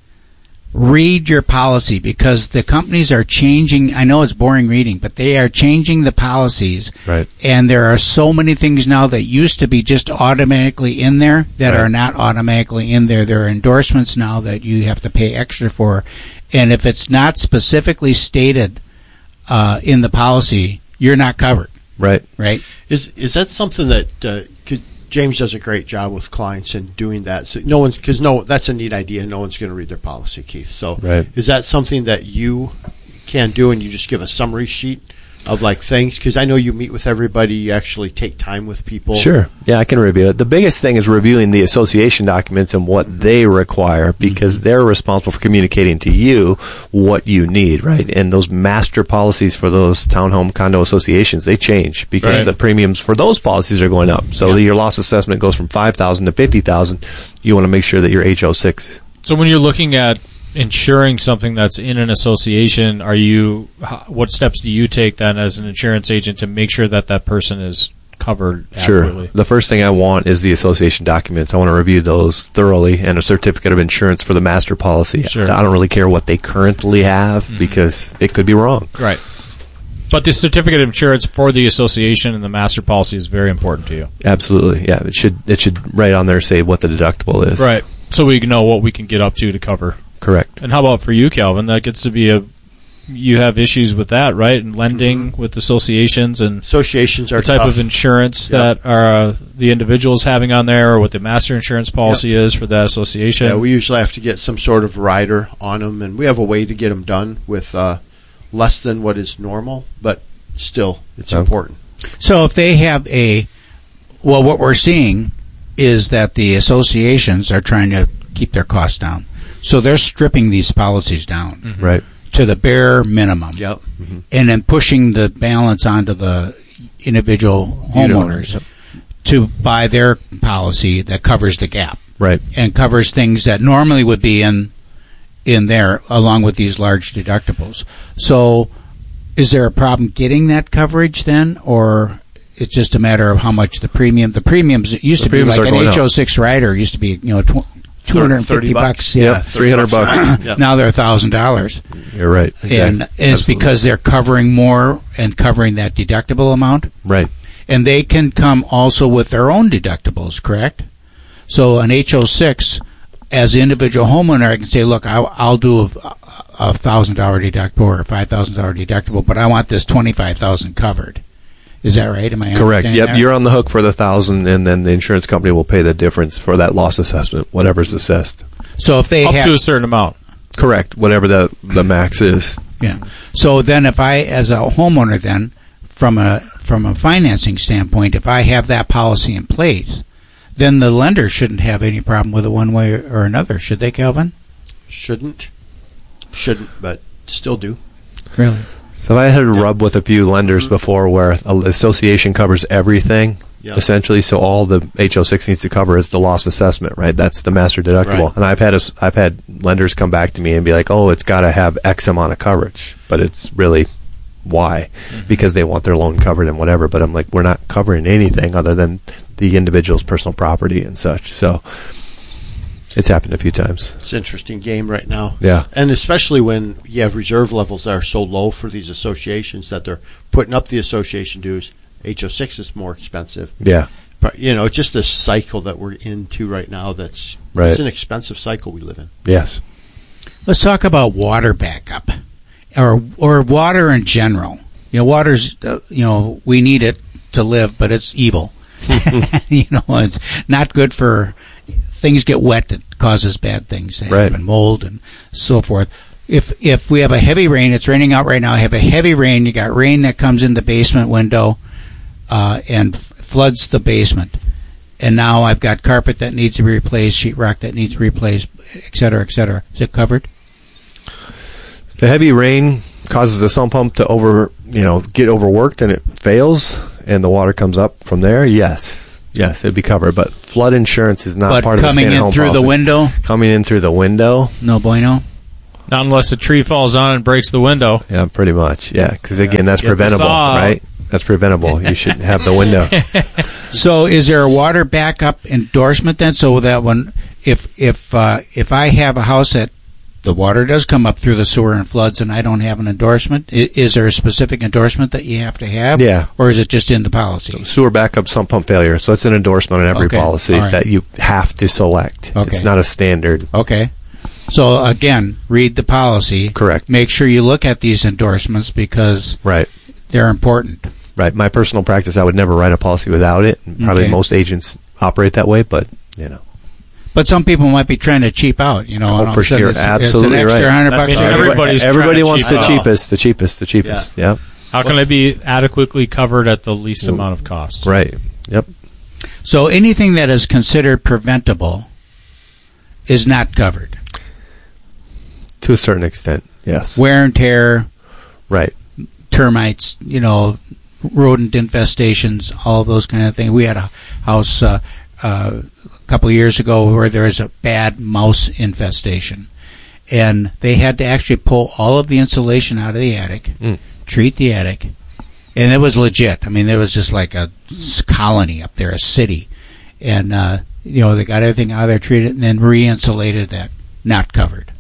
Speaker 1: Read your policy because the companies are changing. I know it's boring reading, but they are changing the policies.
Speaker 13: Right.
Speaker 1: And there are so many things now that used to be just automatically in there that
Speaker 13: Right.
Speaker 1: are not automatically in there. There are endorsements now that you have to pay extra for. And if it's not specifically stated uh, in the policy, you're not covered.
Speaker 13: Right.
Speaker 1: Right.
Speaker 2: Is is that something that uh, could, James does a great job with clients in doing that? So no one's because no, that's a neat idea. No one's going to read their policy, Keith. So
Speaker 13: Right.
Speaker 2: is that something that you can do, and you just give a summary sheet of like things? Because I know you meet with everybody, you actually take time with people.
Speaker 13: Sure. Yeah, I can review it. The biggest thing is reviewing the association documents and what they require because
Speaker 2: Mm-hmm.
Speaker 13: they're responsible for communicating to you what you need, right? And those master policies for those townhome condo associations, they change because
Speaker 3: Right.
Speaker 13: the premiums for those policies are going up. So your loss assessment goes from five thousand dollars to fifty thousand dollars. You want to make sure that you're H O six.
Speaker 3: So when you're looking at insuring something that's in an association, are you? how- What steps do you take then as an insurance agent to make sure that that person is covered
Speaker 13: Sure.
Speaker 3: adequately?
Speaker 13: The first thing I want is the association documents. I want to review those thoroughly and a certificate of insurance for the master policy.
Speaker 3: Sure.
Speaker 13: I don't really care what they currently have
Speaker 3: Mhm.
Speaker 13: because it could be wrong.
Speaker 3: Right. But the certificate of insurance for the association and the master policy is very important to you.
Speaker 13: Absolutely. Yeah, it should it should right on there say what the deductible is.
Speaker 3: Right. So we know what we can get up to to cover.
Speaker 13: Correct.
Speaker 3: And how about for you, Calvin? That gets to be a you have issues with that, right? And lending with associations and
Speaker 2: Associations are
Speaker 3: the type
Speaker 2: tough.
Speaker 3: of insurance
Speaker 2: Yep.
Speaker 3: that are uh, the individuals having on there, or what the master insurance policy is for that association.
Speaker 2: Yeah, we usually have to get some sort of rider on them, and we have a way to get them done with uh, less than what is normal, but still, it's
Speaker 13: Okay.
Speaker 2: important.
Speaker 1: So if they have a, well, what we're seeing is that the associations are trying to keep their costs down. So they're stripping these policies down
Speaker 3: Mhm.
Speaker 13: Right.
Speaker 1: to the bare minimum.
Speaker 2: Yep.
Speaker 1: And then pushing the balance onto the individual homeowners
Speaker 13: Yep.
Speaker 1: to buy their policy that covers the gap
Speaker 13: Right.
Speaker 1: and covers things that normally would be in in there along with these large deductibles. So is there a problem getting that coverage then, or it's just a matter of how much the premium? The premiums it used
Speaker 13: The
Speaker 1: to be
Speaker 13: premiums
Speaker 1: like
Speaker 13: are
Speaker 1: an
Speaker 13: going
Speaker 1: H O
Speaker 13: up.
Speaker 1: six rider used to be, you know, tw- two hundred fifty
Speaker 2: thirty
Speaker 1: bucks.
Speaker 2: bucks.
Speaker 1: Yeah,
Speaker 13: Yep, three hundred bucks.
Speaker 2: Yep.
Speaker 1: Now they're one thousand dollars.
Speaker 13: You're right.
Speaker 1: And
Speaker 13: Exactly.
Speaker 1: it's
Speaker 13: Absolutely.
Speaker 1: because they're covering more and covering that deductible amount.
Speaker 13: Right.
Speaker 1: And they can come also with their own deductibles, correct? So an H O six, as an individual homeowner, I can say, look, I'll, I'll do a, a one thousand dollars deductible or a five thousand dollars deductible, but I want this twenty-five thousand dollars covered. Is that right? Am I
Speaker 13: Correct.
Speaker 1: understanding
Speaker 13: Yep.
Speaker 1: that?
Speaker 13: You're on the hook for the thousand, and then the insurance company will pay the difference for that loss assessment, whatever's assessed.
Speaker 1: So if they
Speaker 3: Up
Speaker 1: have
Speaker 3: to a certain amount.
Speaker 13: Correct. Whatever the the max is.
Speaker 1: Yeah. So then if I, as a homeowner then, from a from a financing standpoint, if I have that policy in place, then the lender shouldn't have any problem with it one way or another, should they, Calvin?
Speaker 2: Shouldn't. Shouldn't, but still do.
Speaker 1: Really?
Speaker 13: So I had to rub with a few lenders before where an association covers everything,
Speaker 2: Yeah.
Speaker 13: essentially. So all the H O six needs to cover is the loss assessment, right? That's the master deductible.
Speaker 2: Right.
Speaker 13: And I've had a, I've had lenders come back to me and be like, "Oh, it's got to have X amount of coverage," but it's really why, because they want their loan covered and whatever. But I'm like, we're not covering anything other than the individual's personal property and such. So it's happened a few times.
Speaker 2: It's an interesting game right now.
Speaker 13: Yeah.
Speaker 2: And especially when you have reserve levels that are so low for these associations that they're putting up the association dues. H O six is more expensive.
Speaker 13: Yeah.
Speaker 2: But, you know, it's just a cycle that we're into right now that's
Speaker 13: Right.
Speaker 2: it's an expensive cycle we live in.
Speaker 13: Yes.
Speaker 1: Let's talk about water backup, or or water in general. You know, water's uh, you know we need it to live, but it's evil. you know, it's not good for things get wet. It causes bad things to happen,
Speaker 13: Right.
Speaker 1: mold and so forth. If if we have a heavy rain, it's raining out right now. I have a heavy rain. You got rain that comes in the basement window uh, and f- floods the basement. And now I've got carpet that needs to be replaced, sheetrock that needs to be replaced, et cetera, et cetera. Is it covered?
Speaker 13: The heavy rain causes the sump pump to over, you know, get overworked and it fails, and the water comes up from there. Yes, yes, it'd be covered. But flood insurance is not
Speaker 1: But
Speaker 13: part of the
Speaker 1: coming in
Speaker 13: stay-at-home
Speaker 1: through the
Speaker 13: policy.
Speaker 1: window?
Speaker 13: Coming in through the window?
Speaker 1: No bueno.
Speaker 3: Not unless a tree falls on and breaks the window.
Speaker 13: Yeah, pretty much. Yeah, because again, that's
Speaker 3: Get the
Speaker 13: preventable,
Speaker 3: saw out.
Speaker 13: right? That's preventable. You should have the window.
Speaker 1: So, is there a water backup endorsement then? So that when if if uh, if I have a house that the water does come up through the sewer and floods, and I don't have an endorsement, is, is there a specific endorsement that you have to have?
Speaker 13: Yeah.
Speaker 1: Or is it just in the policy?
Speaker 13: Sewer backup, sump pump failure. So it's an endorsement on every
Speaker 1: Okay.
Speaker 13: policy
Speaker 1: All right.
Speaker 13: that you have to select.
Speaker 1: Okay.
Speaker 13: It's not a standard.
Speaker 1: Okay. So again, read the policy.
Speaker 13: Correct.
Speaker 1: Make sure you look at these endorsements because
Speaker 13: Right.
Speaker 1: they're important.
Speaker 13: Right. My personal practice, I would never write a policy without it. And probably
Speaker 1: Okay.
Speaker 13: most agents operate that way, but, you know.
Speaker 1: But some people might be trying to cheap out, you know.
Speaker 13: Oh,
Speaker 1: and all
Speaker 13: for
Speaker 1: of a sudden
Speaker 13: sure.
Speaker 1: it's,
Speaker 13: Absolutely
Speaker 1: it's an extra
Speaker 13: right.
Speaker 1: hundred
Speaker 3: That's
Speaker 1: bucks.
Speaker 3: what
Speaker 1: a year.
Speaker 3: everybody's
Speaker 13: Everybody
Speaker 3: trying to
Speaker 13: wants
Speaker 3: cheap
Speaker 13: the
Speaker 3: out.
Speaker 13: cheapest, the cheapest, the cheapest. Yeah.
Speaker 3: How can I be adequately covered at the least
Speaker 13: Well,
Speaker 3: amount of cost?
Speaker 13: Right. Yep.
Speaker 1: So anything that is considered preventable is not covered.
Speaker 13: To a certain extent, yes.
Speaker 1: Wear and tear,
Speaker 13: Right.
Speaker 1: termites, you know, rodent infestations, all those kind of things. We had a house uh, uh, a couple of years ago where there was a bad mouse infestation, and they had to actually pull all of the insulation out of the attic,
Speaker 13: Mm.
Speaker 1: treat the attic, and it was legit. I mean, there was just like a s- colony up there, a city, and uh, you know they got everything out of there, treated, and then re-insulated that, not covered,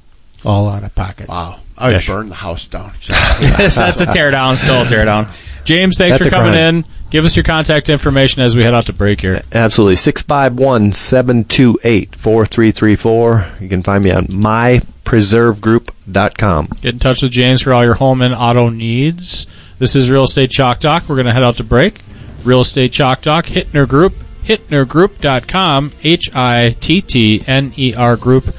Speaker 1: all out of pocket.
Speaker 2: Wow. I would
Speaker 3: Yes.
Speaker 2: burn the house down.
Speaker 3: Yes, that's a tear down, still a tear down. James, thanks
Speaker 13: That's
Speaker 3: for
Speaker 13: a
Speaker 3: coming
Speaker 13: crime.
Speaker 3: in. Give us your contact information as we head out to break here.
Speaker 13: Absolutely. six five one, seven two eight, four three three four. You can find me on my preserve group dot com.
Speaker 3: Get in touch with James for all your home and auto needs. This is Real Estate Chalk Talk. We're going to head out to break. Real Estate Chalk Talk, Hittner Group, hittner group dot com, H I T T N E R group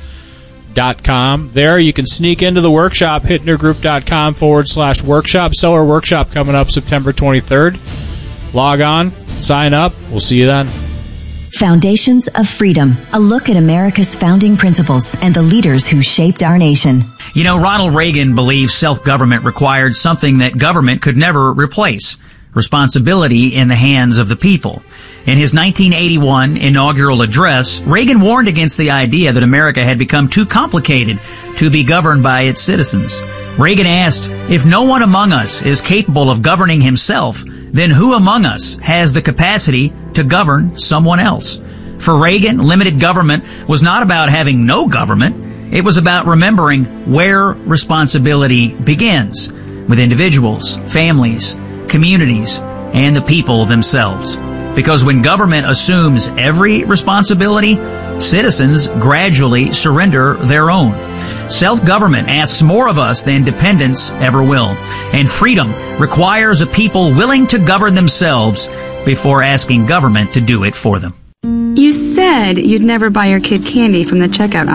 Speaker 3: dot com. There you can sneak into the workshop, hittner group dot com forward slash workshop. Seller workshop coming up September twenty-third. Log on, sign up. We'll see you then.
Speaker 17: Foundations of Freedom, a look at America's founding principles and the leaders who shaped our nation.
Speaker 18: You know, Ronald Reagan believed self-government required something that government could never replace: responsibility in the hands of the people. In his nineteen eighty-one inaugural address, Reagan warned against the idea that America had become too complicated to be governed by its citizens. Reagan asked, if no one among us is capable of governing himself, then who among us has the capacity to govern someone else? For Reagan, limited government was not about having no government. It was about remembering where responsibility begins, with individuals, families, communities, and the people themselves. Because when government assumes every responsibility, citizens gradually surrender their own. Self-government asks more of us than dependence ever will. And freedom requires a people willing to govern themselves before asking government to do it for them.
Speaker 9: You said you'd never buy your kid candy from the checkout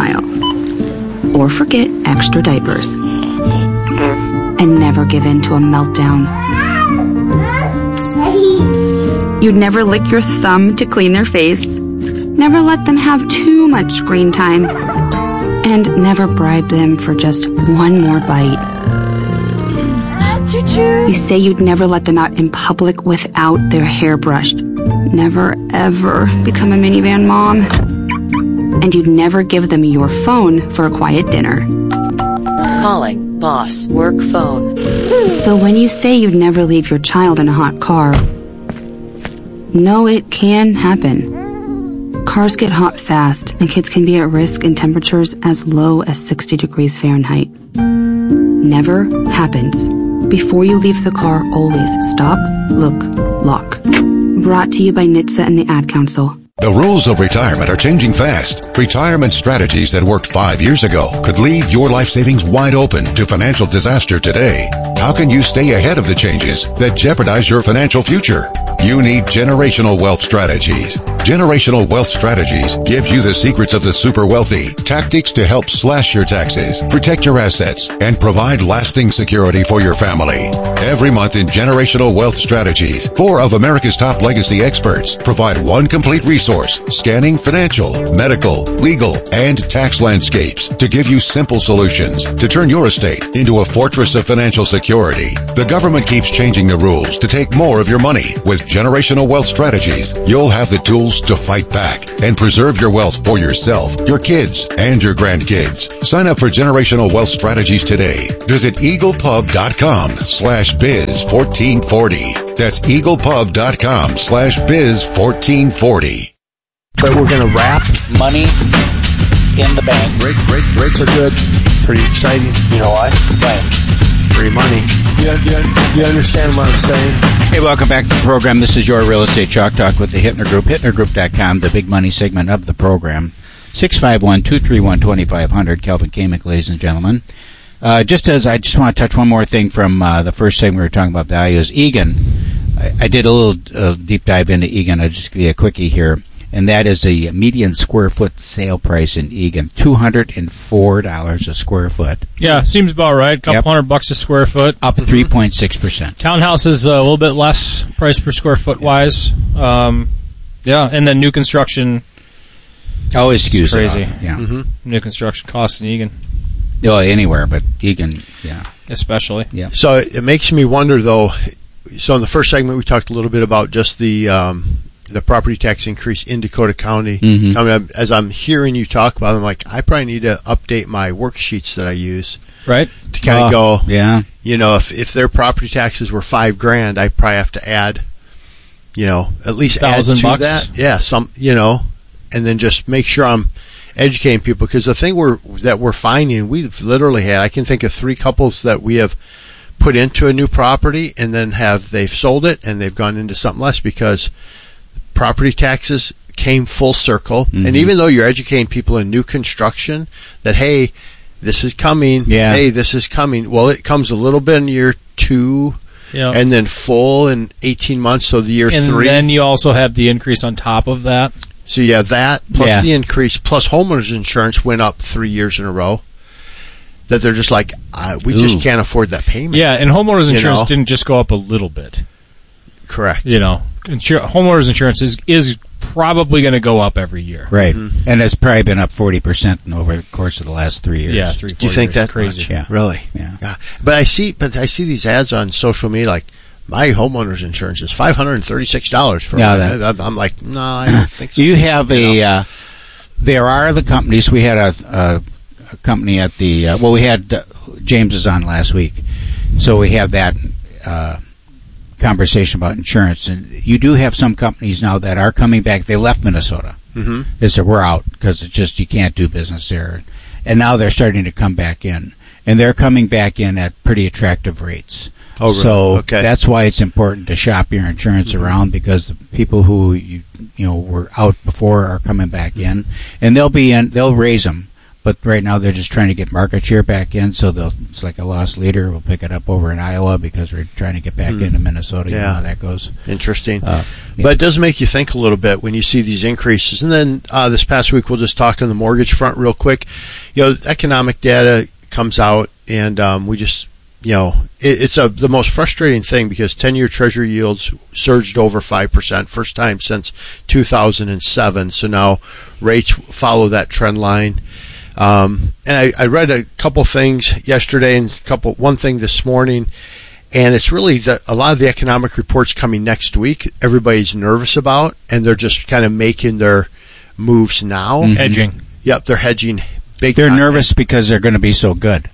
Speaker 9: aisle. Or forget extra diapers. And never give in to a meltdown. You'd never lick your thumb to clean their face. Never let them have too much screen time. And never bribe them for just one more bite. You say you'd never let them out in public without their hair brushed. Never, ever become a minivan mom. And you'd never give them your phone for a quiet dinner.
Speaker 10: Calling boss work phone.
Speaker 9: So when you say you'd never leave your child in a hot car, no, it can happen. Cars get hot fast, and kids can be at risk in temperatures as low as sixty degrees Fahrenheit. Never happens. Before you leave the car, always stop, look, lock. Brought to you by N H T S A and the Ad Council.
Speaker 4: The rules of retirement are changing fast. Retirement strategies that worked five years ago could leave your life savings wide open to financial disaster today. How can you stay ahead of the changes that jeopardize your financial future? You need Generational Wealth Strategies. Generational Wealth Strategies gives you the secrets of the super wealthy, tactics to help slash your taxes, protect your assets, and provide lasting security for your family. Every month in Generational Wealth Strategies, four of America's top legacy experts provide one complete resource, scanning financial, medical, legal, and tax landscapes to give you simple solutions to turn your estate into a fortress of financial security. The government keeps changing the rules to take more of your money. With Generational Wealth Strategies, you'll have the tools to fight back and preserve your wealth for yourself, your kids, and your grandkids. Sign up for Generational Wealth Strategies today. Visit eaglepub.com slash biz 1440. That's eaglepub.com slash biz 1440.
Speaker 2: But we're going to wrap
Speaker 1: money in the bank.
Speaker 2: Rates, rates, rates are good. Pretty exciting. You know why?
Speaker 1: Right.
Speaker 2: Free money. You, you, you understand what I'm saying?
Speaker 1: Hey, welcome back to the program. This is your Real Estate Chalk Talk with the Hittner Group. Hittner Group dot com, the big money segment of the program. six five one, two three one, two five zero zero. Kelvin Kamick, ladies and gentlemen. Uh, just as I just want to touch one more thing from uh, the first segment we were talking about values. Egan, I, I did a little uh, deep dive into Egan. I'll just give you a quickie here. And that is the median square foot sale price in Egan, two hundred four dollars a square foot.
Speaker 3: Yeah, seems about right. A couple
Speaker 1: Yep.
Speaker 3: hundred bucks a square foot.
Speaker 1: Up three point six percent.
Speaker 3: Townhouse is a little bit less price per square foot wise. Um, yeah, and then new construction.
Speaker 1: Always skews
Speaker 3: crazy.
Speaker 1: it up. Yeah.
Speaker 2: Mm-hmm.
Speaker 3: New construction costs in Egan.
Speaker 1: Oh, anywhere, but Egan, yeah.
Speaker 3: Especially.
Speaker 1: Yeah.
Speaker 2: So it makes me wonder, though. So in the first segment, we talked a little bit about just the um, the property tax increase in Dakota County.
Speaker 1: Mhm.
Speaker 2: Coming up, as I'm hearing you talk about it, I'm like, I probably need to update my worksheets that I use.
Speaker 3: Right.
Speaker 2: To kind of
Speaker 1: Uh,
Speaker 2: go,
Speaker 1: yeah.
Speaker 2: you know, if if their property taxes were five grand, I probably have to add, you know, at least add
Speaker 3: Thousand
Speaker 2: to
Speaker 3: bucks?
Speaker 2: that. Yeah, some, you know, and then just make sure I'm educating people, because the thing we're that we're finding, we've literally had, I can think of three couples that we have put into a new property and then have they've sold it and they've gone into something less because property taxes came full circle.
Speaker 1: Mm-hmm.
Speaker 2: And even though you're educating people in new construction that, hey, this is coming,
Speaker 1: Yeah.
Speaker 2: hey, this is coming, well, it comes a little bit in year two,
Speaker 3: Yeah.
Speaker 2: and then full in eighteen months, so the year
Speaker 3: and
Speaker 2: three.
Speaker 3: then you also have the increase on top of that.
Speaker 2: So yeah, that plus
Speaker 1: Yeah.
Speaker 2: the increase plus homeowners insurance went up three years in a row. That they're just like, uh, we
Speaker 1: Ooh.
Speaker 2: just can't afford that payment.
Speaker 3: Yeah, and homeowners
Speaker 2: You
Speaker 3: insurance
Speaker 2: know?
Speaker 3: didn't just go up a little bit.
Speaker 2: Correct.
Speaker 3: You know, insur- homeowners insurance is is probably going to go up every year.
Speaker 1: Right.
Speaker 2: Mm-hmm.
Speaker 1: And it's probably been up forty percent over the course of the last three years.
Speaker 3: Yeah, three.
Speaker 2: Do you
Speaker 3: four
Speaker 2: think
Speaker 3: years.
Speaker 2: that's
Speaker 3: crazy?
Speaker 2: much?
Speaker 1: Yeah.
Speaker 2: Really?
Speaker 1: Yeah.
Speaker 2: Yeah. But I see, but I see these ads on social media like, my homeowner's insurance is five hundred and thirty-six dollars for.
Speaker 1: Yeah,
Speaker 2: my-
Speaker 1: that-
Speaker 2: I'm like, no, I don't think so.
Speaker 1: You have a, uh, there are the companies, we had a, a, a company at the, uh, well, we had uh, James is on last week, so we have that uh, conversation about insurance. And you do have some companies now that are coming back. They left Minnesota.
Speaker 2: Mm-hmm.
Speaker 1: They said, we're out because it's just, you can't do business there. And now they're starting to come back in. And they're coming back in at pretty attractive rates.
Speaker 2: Oh, really?
Speaker 1: So
Speaker 2: Okay.
Speaker 1: that's why it's important to shop your insurance
Speaker 2: Mm-hmm.
Speaker 1: around, because the people who you you know were out before are coming back in, and they'll be in. They'll raise them, but right now they're just trying to get market share back in. So they'll, it's like a lost leader. We'll pick it up over in Iowa because we're trying to get back
Speaker 2: Hmm.
Speaker 1: into Minnesota. You
Speaker 2: Yeah.
Speaker 1: know how that goes.
Speaker 2: Interesting.
Speaker 1: Uh, yeah.
Speaker 2: But it does make you think a little bit when you see these increases. And then uh, this past week, we'll just talk on the mortgage front real quick. You know, economic data comes out, and um, we just, you know, it, it's a the most frustrating thing because ten-year Treasury yields surged over five percent, first time since two thousand seven. So now rates follow that trend line. Um, and I, I read a couple things yesterday and a couple one thing this morning. And it's really the, a lot of the economic reports coming next week, everybody's nervous about, and they're just kind of making their moves now.
Speaker 1: Mhm.
Speaker 3: Hedging.
Speaker 2: Yep, they're hedging big
Speaker 1: They're
Speaker 2: time.
Speaker 1: nervous because they're going to be so good.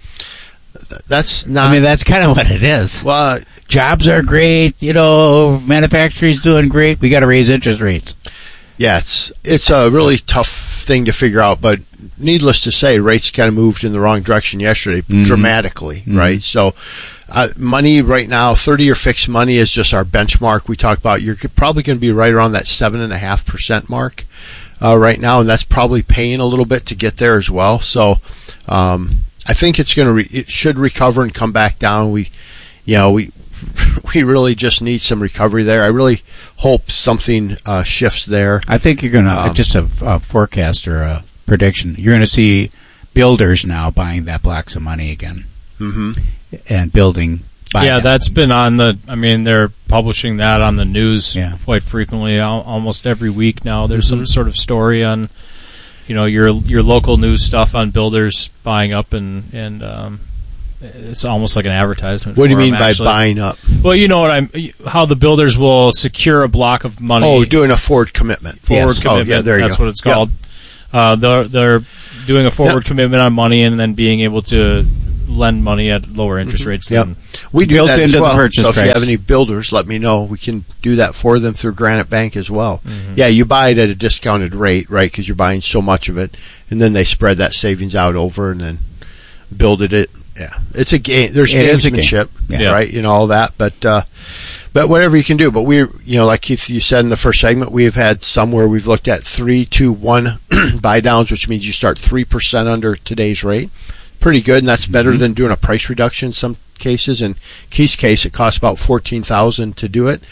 Speaker 2: That's not.
Speaker 1: I mean, that's kind of what it is.
Speaker 2: Well,
Speaker 1: jobs are great. You know, manufacturing's doing great. We got to raise interest rates.
Speaker 2: Yeah, it's it's a really tough thing to figure out, but needless to say, rates kind of moved in the wrong direction yesterday,
Speaker 1: Mhm.
Speaker 2: dramatically,
Speaker 1: Mhm.
Speaker 2: right? So, uh, money right now, thirty-year fixed money is just our benchmark. We talk about you're probably going to be right around that seven and a half percent mark uh, right now, and that's probably paying a little bit to get there as well. So, um, I think it's going to re- it should recover and come back down. We, you know, we we really just need some recovery there. I really hope something uh, shifts there.
Speaker 1: I think you're going to,
Speaker 2: Um,
Speaker 1: just a, a forecast or a prediction, you're going to see builders now buying that blocks of money again.
Speaker 2: Mm-hmm.
Speaker 1: And building.
Speaker 3: Yeah, that's been on the, I mean, they're publishing that on the news
Speaker 1: yeah.
Speaker 3: quite frequently, al- almost every week now. There's
Speaker 2: Mm-hmm.
Speaker 3: some sort of story on, you know, your your local news stuff on builders buying up, and, and um, it's almost like an advertisement.
Speaker 2: What do you
Speaker 3: for
Speaker 2: mean
Speaker 3: them,
Speaker 2: by
Speaker 3: actually.
Speaker 2: buying up?
Speaker 3: Well, you know what I'm, how the builders will secure a block of money.
Speaker 2: Oh, doing a forward commitment.
Speaker 3: Forward
Speaker 2: Yes.
Speaker 3: commitment.
Speaker 2: Oh, yeah, there you
Speaker 3: That's
Speaker 2: go.
Speaker 3: what it's called. Yep. Uh, they're, they're doing a forward
Speaker 2: Yep.
Speaker 3: commitment on money and then being able to lend money at lower interest rates.
Speaker 2: Yep.
Speaker 3: Than
Speaker 2: We do
Speaker 1: Built
Speaker 2: that
Speaker 1: into
Speaker 2: as
Speaker 1: the
Speaker 2: well.
Speaker 1: purchase
Speaker 2: So if you
Speaker 1: price.
Speaker 2: have any builders, let me know. We can do that for them through Granite Bank as well.
Speaker 3: Mhm.
Speaker 2: Yeah, you buy it at a discounted rate, right, because you're buying so much of it, and then they spread that savings out over and then build it. it yeah, it's a game. There's
Speaker 1: It is a game.
Speaker 2: gamesmanship,
Speaker 1: Yeah.
Speaker 2: right, you know, all that. But uh, but whatever you can do. But we, you know, like Keith, you said in the first segment, we've had some where we've looked at three, two, one buy downs, which means you start three percent under today's rate. Pretty good, and that's better
Speaker 1: Mm-hmm.
Speaker 2: than doing a price reduction in some cases. In Keith's case, it costs about fourteen thousand dollars to do it.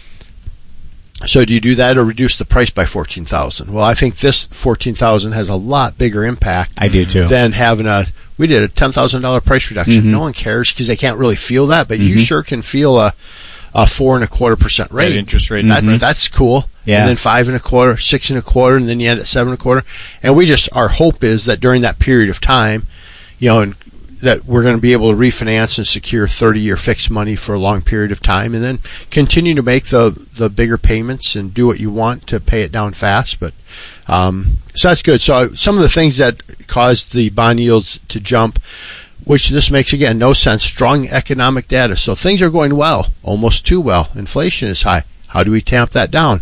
Speaker 2: So do you do that or reduce the price by fourteen thousand dollars? Well, I think this fourteen thousand dollars has a lot bigger impact.
Speaker 1: I do too.
Speaker 2: Than having a, we did a ten thousand dollars price reduction.
Speaker 1: Mhm.
Speaker 2: No one cares because they can't really feel that, but you
Speaker 1: Mhm.
Speaker 2: sure can feel a, a four and a quarter percent rate.
Speaker 3: That interest rate
Speaker 2: That's,
Speaker 3: difference.
Speaker 2: that's cool.
Speaker 1: Yeah.
Speaker 2: And then five and a quarter, six and a quarter, and then you end at seven and a quarter. And we just, our hope is that during that period of time, you know, and that we're going to be able to refinance and secure thirty-year fixed money for a long period of time, and then continue to make the the bigger payments and do what you want to pay it down fast. But um, so that's good. So some of the things that caused the bond yields to jump, which this makes again no sense. Strong economic data, so things are going well, almost too well. Inflation is high. How do we tamp that down?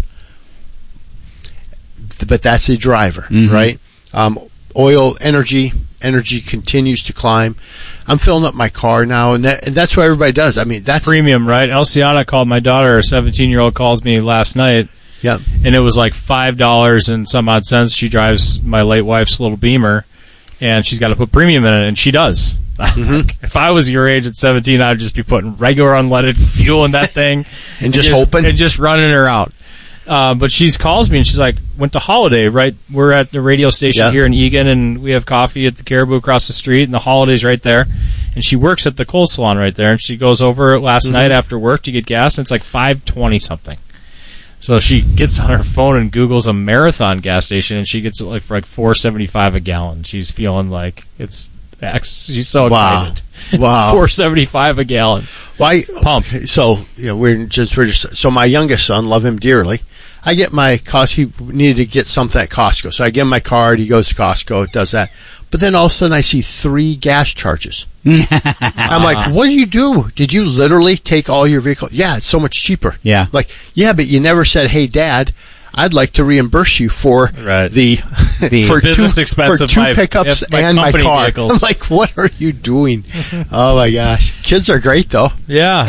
Speaker 2: But that's a driver,
Speaker 1: Mhm.
Speaker 2: right? Um, oil, energy. Energy continues to climb. I'm filling up my car now, and, that, and that's what everybody does. I mean, that's
Speaker 3: premium, right? Elciana called my daughter, a seventeen-year-old calls me last night.
Speaker 2: Yep.
Speaker 3: And it was like five dollars and some odd cents. She drives my late wife's little Beamer, and she's got to put premium in it, and she does.
Speaker 2: Mm-hmm.
Speaker 3: If I was your age at seventeen, I'd just be putting regular unleaded fuel in that thing.
Speaker 2: And just hoping?
Speaker 3: And just running her out. Uh, but she calls me and she's like, went to Holiday, right? We're at the radio station
Speaker 2: Yeah.
Speaker 3: here in Egan, and we have coffee at the Caribou across the street, and the Holiday's right there. And she works at the Kohl Salon right there, and she goes over last
Speaker 2: Mm-hmm.
Speaker 3: night after work to get gas, and it's like five twenty something. So she gets on her phone and Googles a Marathon gas station, and she gets it like for like four seventy-five a gallon. She's feeling like it's X. She's so
Speaker 2: Wow.
Speaker 3: excited.
Speaker 2: Wow.
Speaker 3: four seventy-five a gallon.
Speaker 2: Why
Speaker 3: Pump.
Speaker 2: So you know, we're just we're just so my youngest son, love him dearly. I get my cost. He needed to get something at Costco, so I give him my card. He goes to Costco, does that. But then all of a sudden, I see three gas charges. I'm like, "What do you do? Did you literally take all your vehicle?" Yeah, it's so much cheaper.
Speaker 1: Yeah.
Speaker 2: Like, yeah, but you never said, "Hey, Dad, I'd like to reimburse you for
Speaker 3: Right.
Speaker 2: the,
Speaker 1: The
Speaker 2: for
Speaker 3: business
Speaker 2: two,
Speaker 3: expense
Speaker 2: for
Speaker 3: of
Speaker 2: two
Speaker 3: my-
Speaker 2: pickups
Speaker 3: yeah, my
Speaker 2: and my
Speaker 3: company
Speaker 2: car."
Speaker 3: vehicles.
Speaker 2: I'm like, "What are you doing?" Oh my gosh, kids are great though.
Speaker 3: Yeah.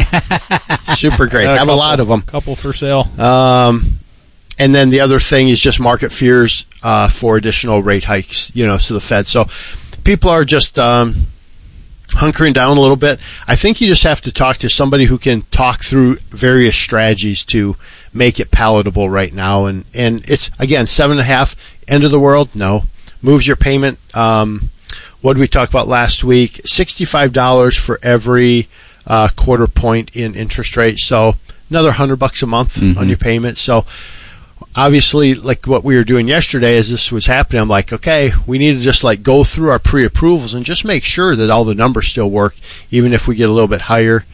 Speaker 2: Super great.
Speaker 3: Got
Speaker 2: Have
Speaker 3: couple,
Speaker 2: a lot of them.
Speaker 3: Couple for sale.
Speaker 2: Um, and then the other thing is just market fears uh, for additional rate hikes, you know, so the Fed. So people are just um, hunkering down a little bit. I think you just have to talk to somebody who can talk through various strategies to make it palatable right now. And, and it's, again, seven and a half, end of the world? No. Moves your payment. Um, what did we talk about last week? sixty-five dollars for every uh, quarter point in interest rate. So another hundred bucks a month
Speaker 1: Mhm.
Speaker 2: on your payment. So obviously, like what we were doing yesterday as this was happening, I'm like, okay, we need to just like go through our pre-approvals and just make sure that all the numbers still work, even if we get a little bit higher.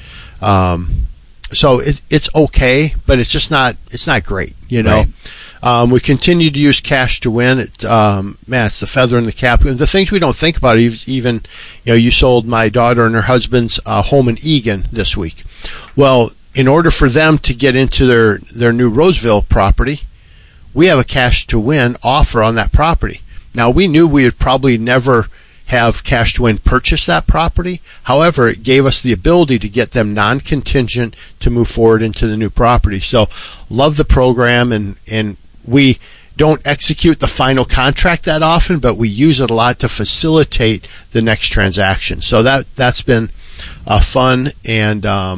Speaker 2: Um, so it, it's okay, but it's just not, it's not great, you know.
Speaker 1: Right.
Speaker 2: Um, we continue to use cash to win. It, um, man, it's the feather in the cap. The things we don't think about, even, you know, you sold my daughter and her husband's uh, home in Egan this week. Well, in order for them to get into their, their new Roseville property, we have a cash to win offer on that property. Now, we knew we would probably never have cash to win purchase that property. However, it gave us the ability to get them non-contingent to move forward into the new property. So, love the program, and, and we don't execute the final contract that often, but we use it a lot to facilitate the next transaction. So that, that's been uh, fun, and um,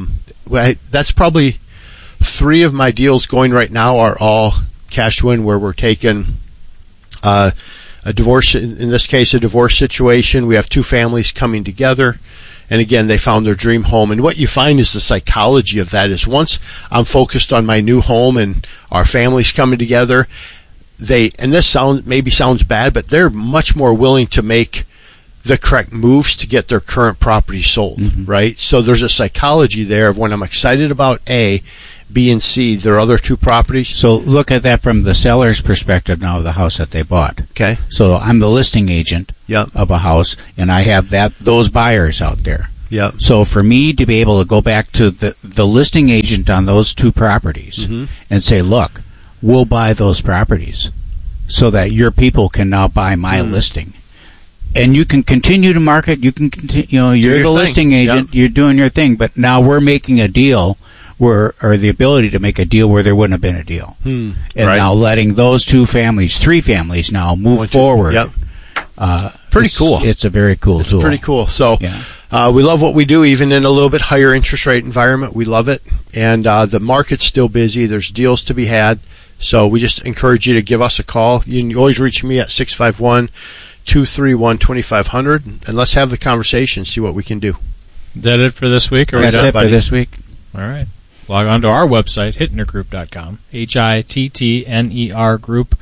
Speaker 2: I, that's probably three of my deals going right now are all cash to win, where we're taking uh, a divorce, in this case, a divorce situation. We have two families coming together. And again, they found their dream home. And what you find is the psychology of that is once I'm focused on my new home and our families coming together, they, and this sound, maybe sounds bad, but they're much more willing to make the correct moves to get their current property sold, mm-hmm. right? So there's a psychology there of when I'm excited about A, B, and C, there are other two properties.
Speaker 1: So look at that from the seller's perspective now of the house that they bought.
Speaker 2: Okay.
Speaker 1: So I'm the listing agent
Speaker 2: yep.
Speaker 1: of a house, and I have that those buyers out there.
Speaker 2: Yep.
Speaker 1: So for me to be able to go back to the, the listing agent on those two properties
Speaker 2: mm-hmm.
Speaker 1: and say, look, we'll buy those properties so that your people can now buy my mm. listing. And you can continue to market. You can continue, you know, you're
Speaker 2: your
Speaker 1: the
Speaker 2: thing.
Speaker 1: listing agent.
Speaker 2: Yep.
Speaker 1: You're doing your thing. But now we're making a deal where, or the ability to make a deal where there wouldn't have been a deal.
Speaker 2: Hmm.
Speaker 1: And
Speaker 2: right.
Speaker 1: now letting those two families, three families now move
Speaker 2: One, two,
Speaker 1: forward.
Speaker 2: Yep.
Speaker 1: Uh,
Speaker 2: pretty
Speaker 1: it's,
Speaker 2: cool.
Speaker 1: It's a very cool
Speaker 2: it's
Speaker 1: tool.
Speaker 2: Pretty cool. So
Speaker 1: yeah.
Speaker 2: uh, we love what we do, even in a little bit higher interest rate environment. We love it. And uh, the market's still busy. There's deals to be had. So we just encourage you to give us a call. You can always reach me at six five one, two three one, two five zero zero, and let's have the conversation, see what we can do.
Speaker 3: Is that it for this week? Or
Speaker 1: That's it for this week.
Speaker 3: All right. Log on to our website, hittner group dot com, H I T T N E R group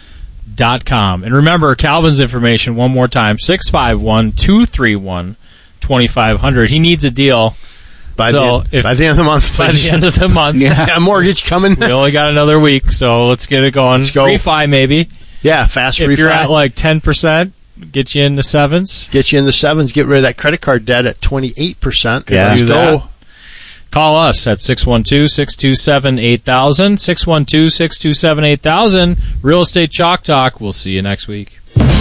Speaker 3: dot com. And remember, Calvin's information one more time, six five one, two three one, two five zero zero. He needs a deal.
Speaker 2: By,
Speaker 3: so
Speaker 2: the,
Speaker 3: if,
Speaker 2: by the end of the month, please.
Speaker 3: By the end of the month.
Speaker 2: yeah. yeah, mortgage coming.
Speaker 3: We only got another week, so let's get it going.
Speaker 2: Let's go.
Speaker 3: Refi, maybe.
Speaker 2: Yeah, fast
Speaker 3: if
Speaker 2: refi.
Speaker 3: If you're at like ten percent, get you in the sevens.
Speaker 2: Get you in the sevens. Get rid of that credit card debt at twenty-eight percent.
Speaker 3: Yeah.
Speaker 2: Let's
Speaker 3: Do
Speaker 2: go.
Speaker 3: That. Call us at six one two, six two seven, eight thousand, six one two, six two seven, eight thousand. Real Estate Chalk Talk. We'll see you next week.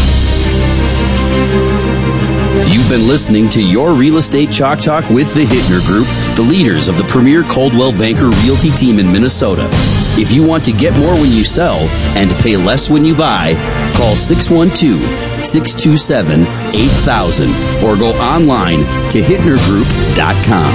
Speaker 12: You've been listening to Your Real Estate Chalk Talk with the Hittner Group, the leaders of the premier Coldwell Banker Realty team in Minnesota. If you want to get more when you sell and pay less when you buy, call six one two, six two seven, eight thousand or go online to hittner group dot com.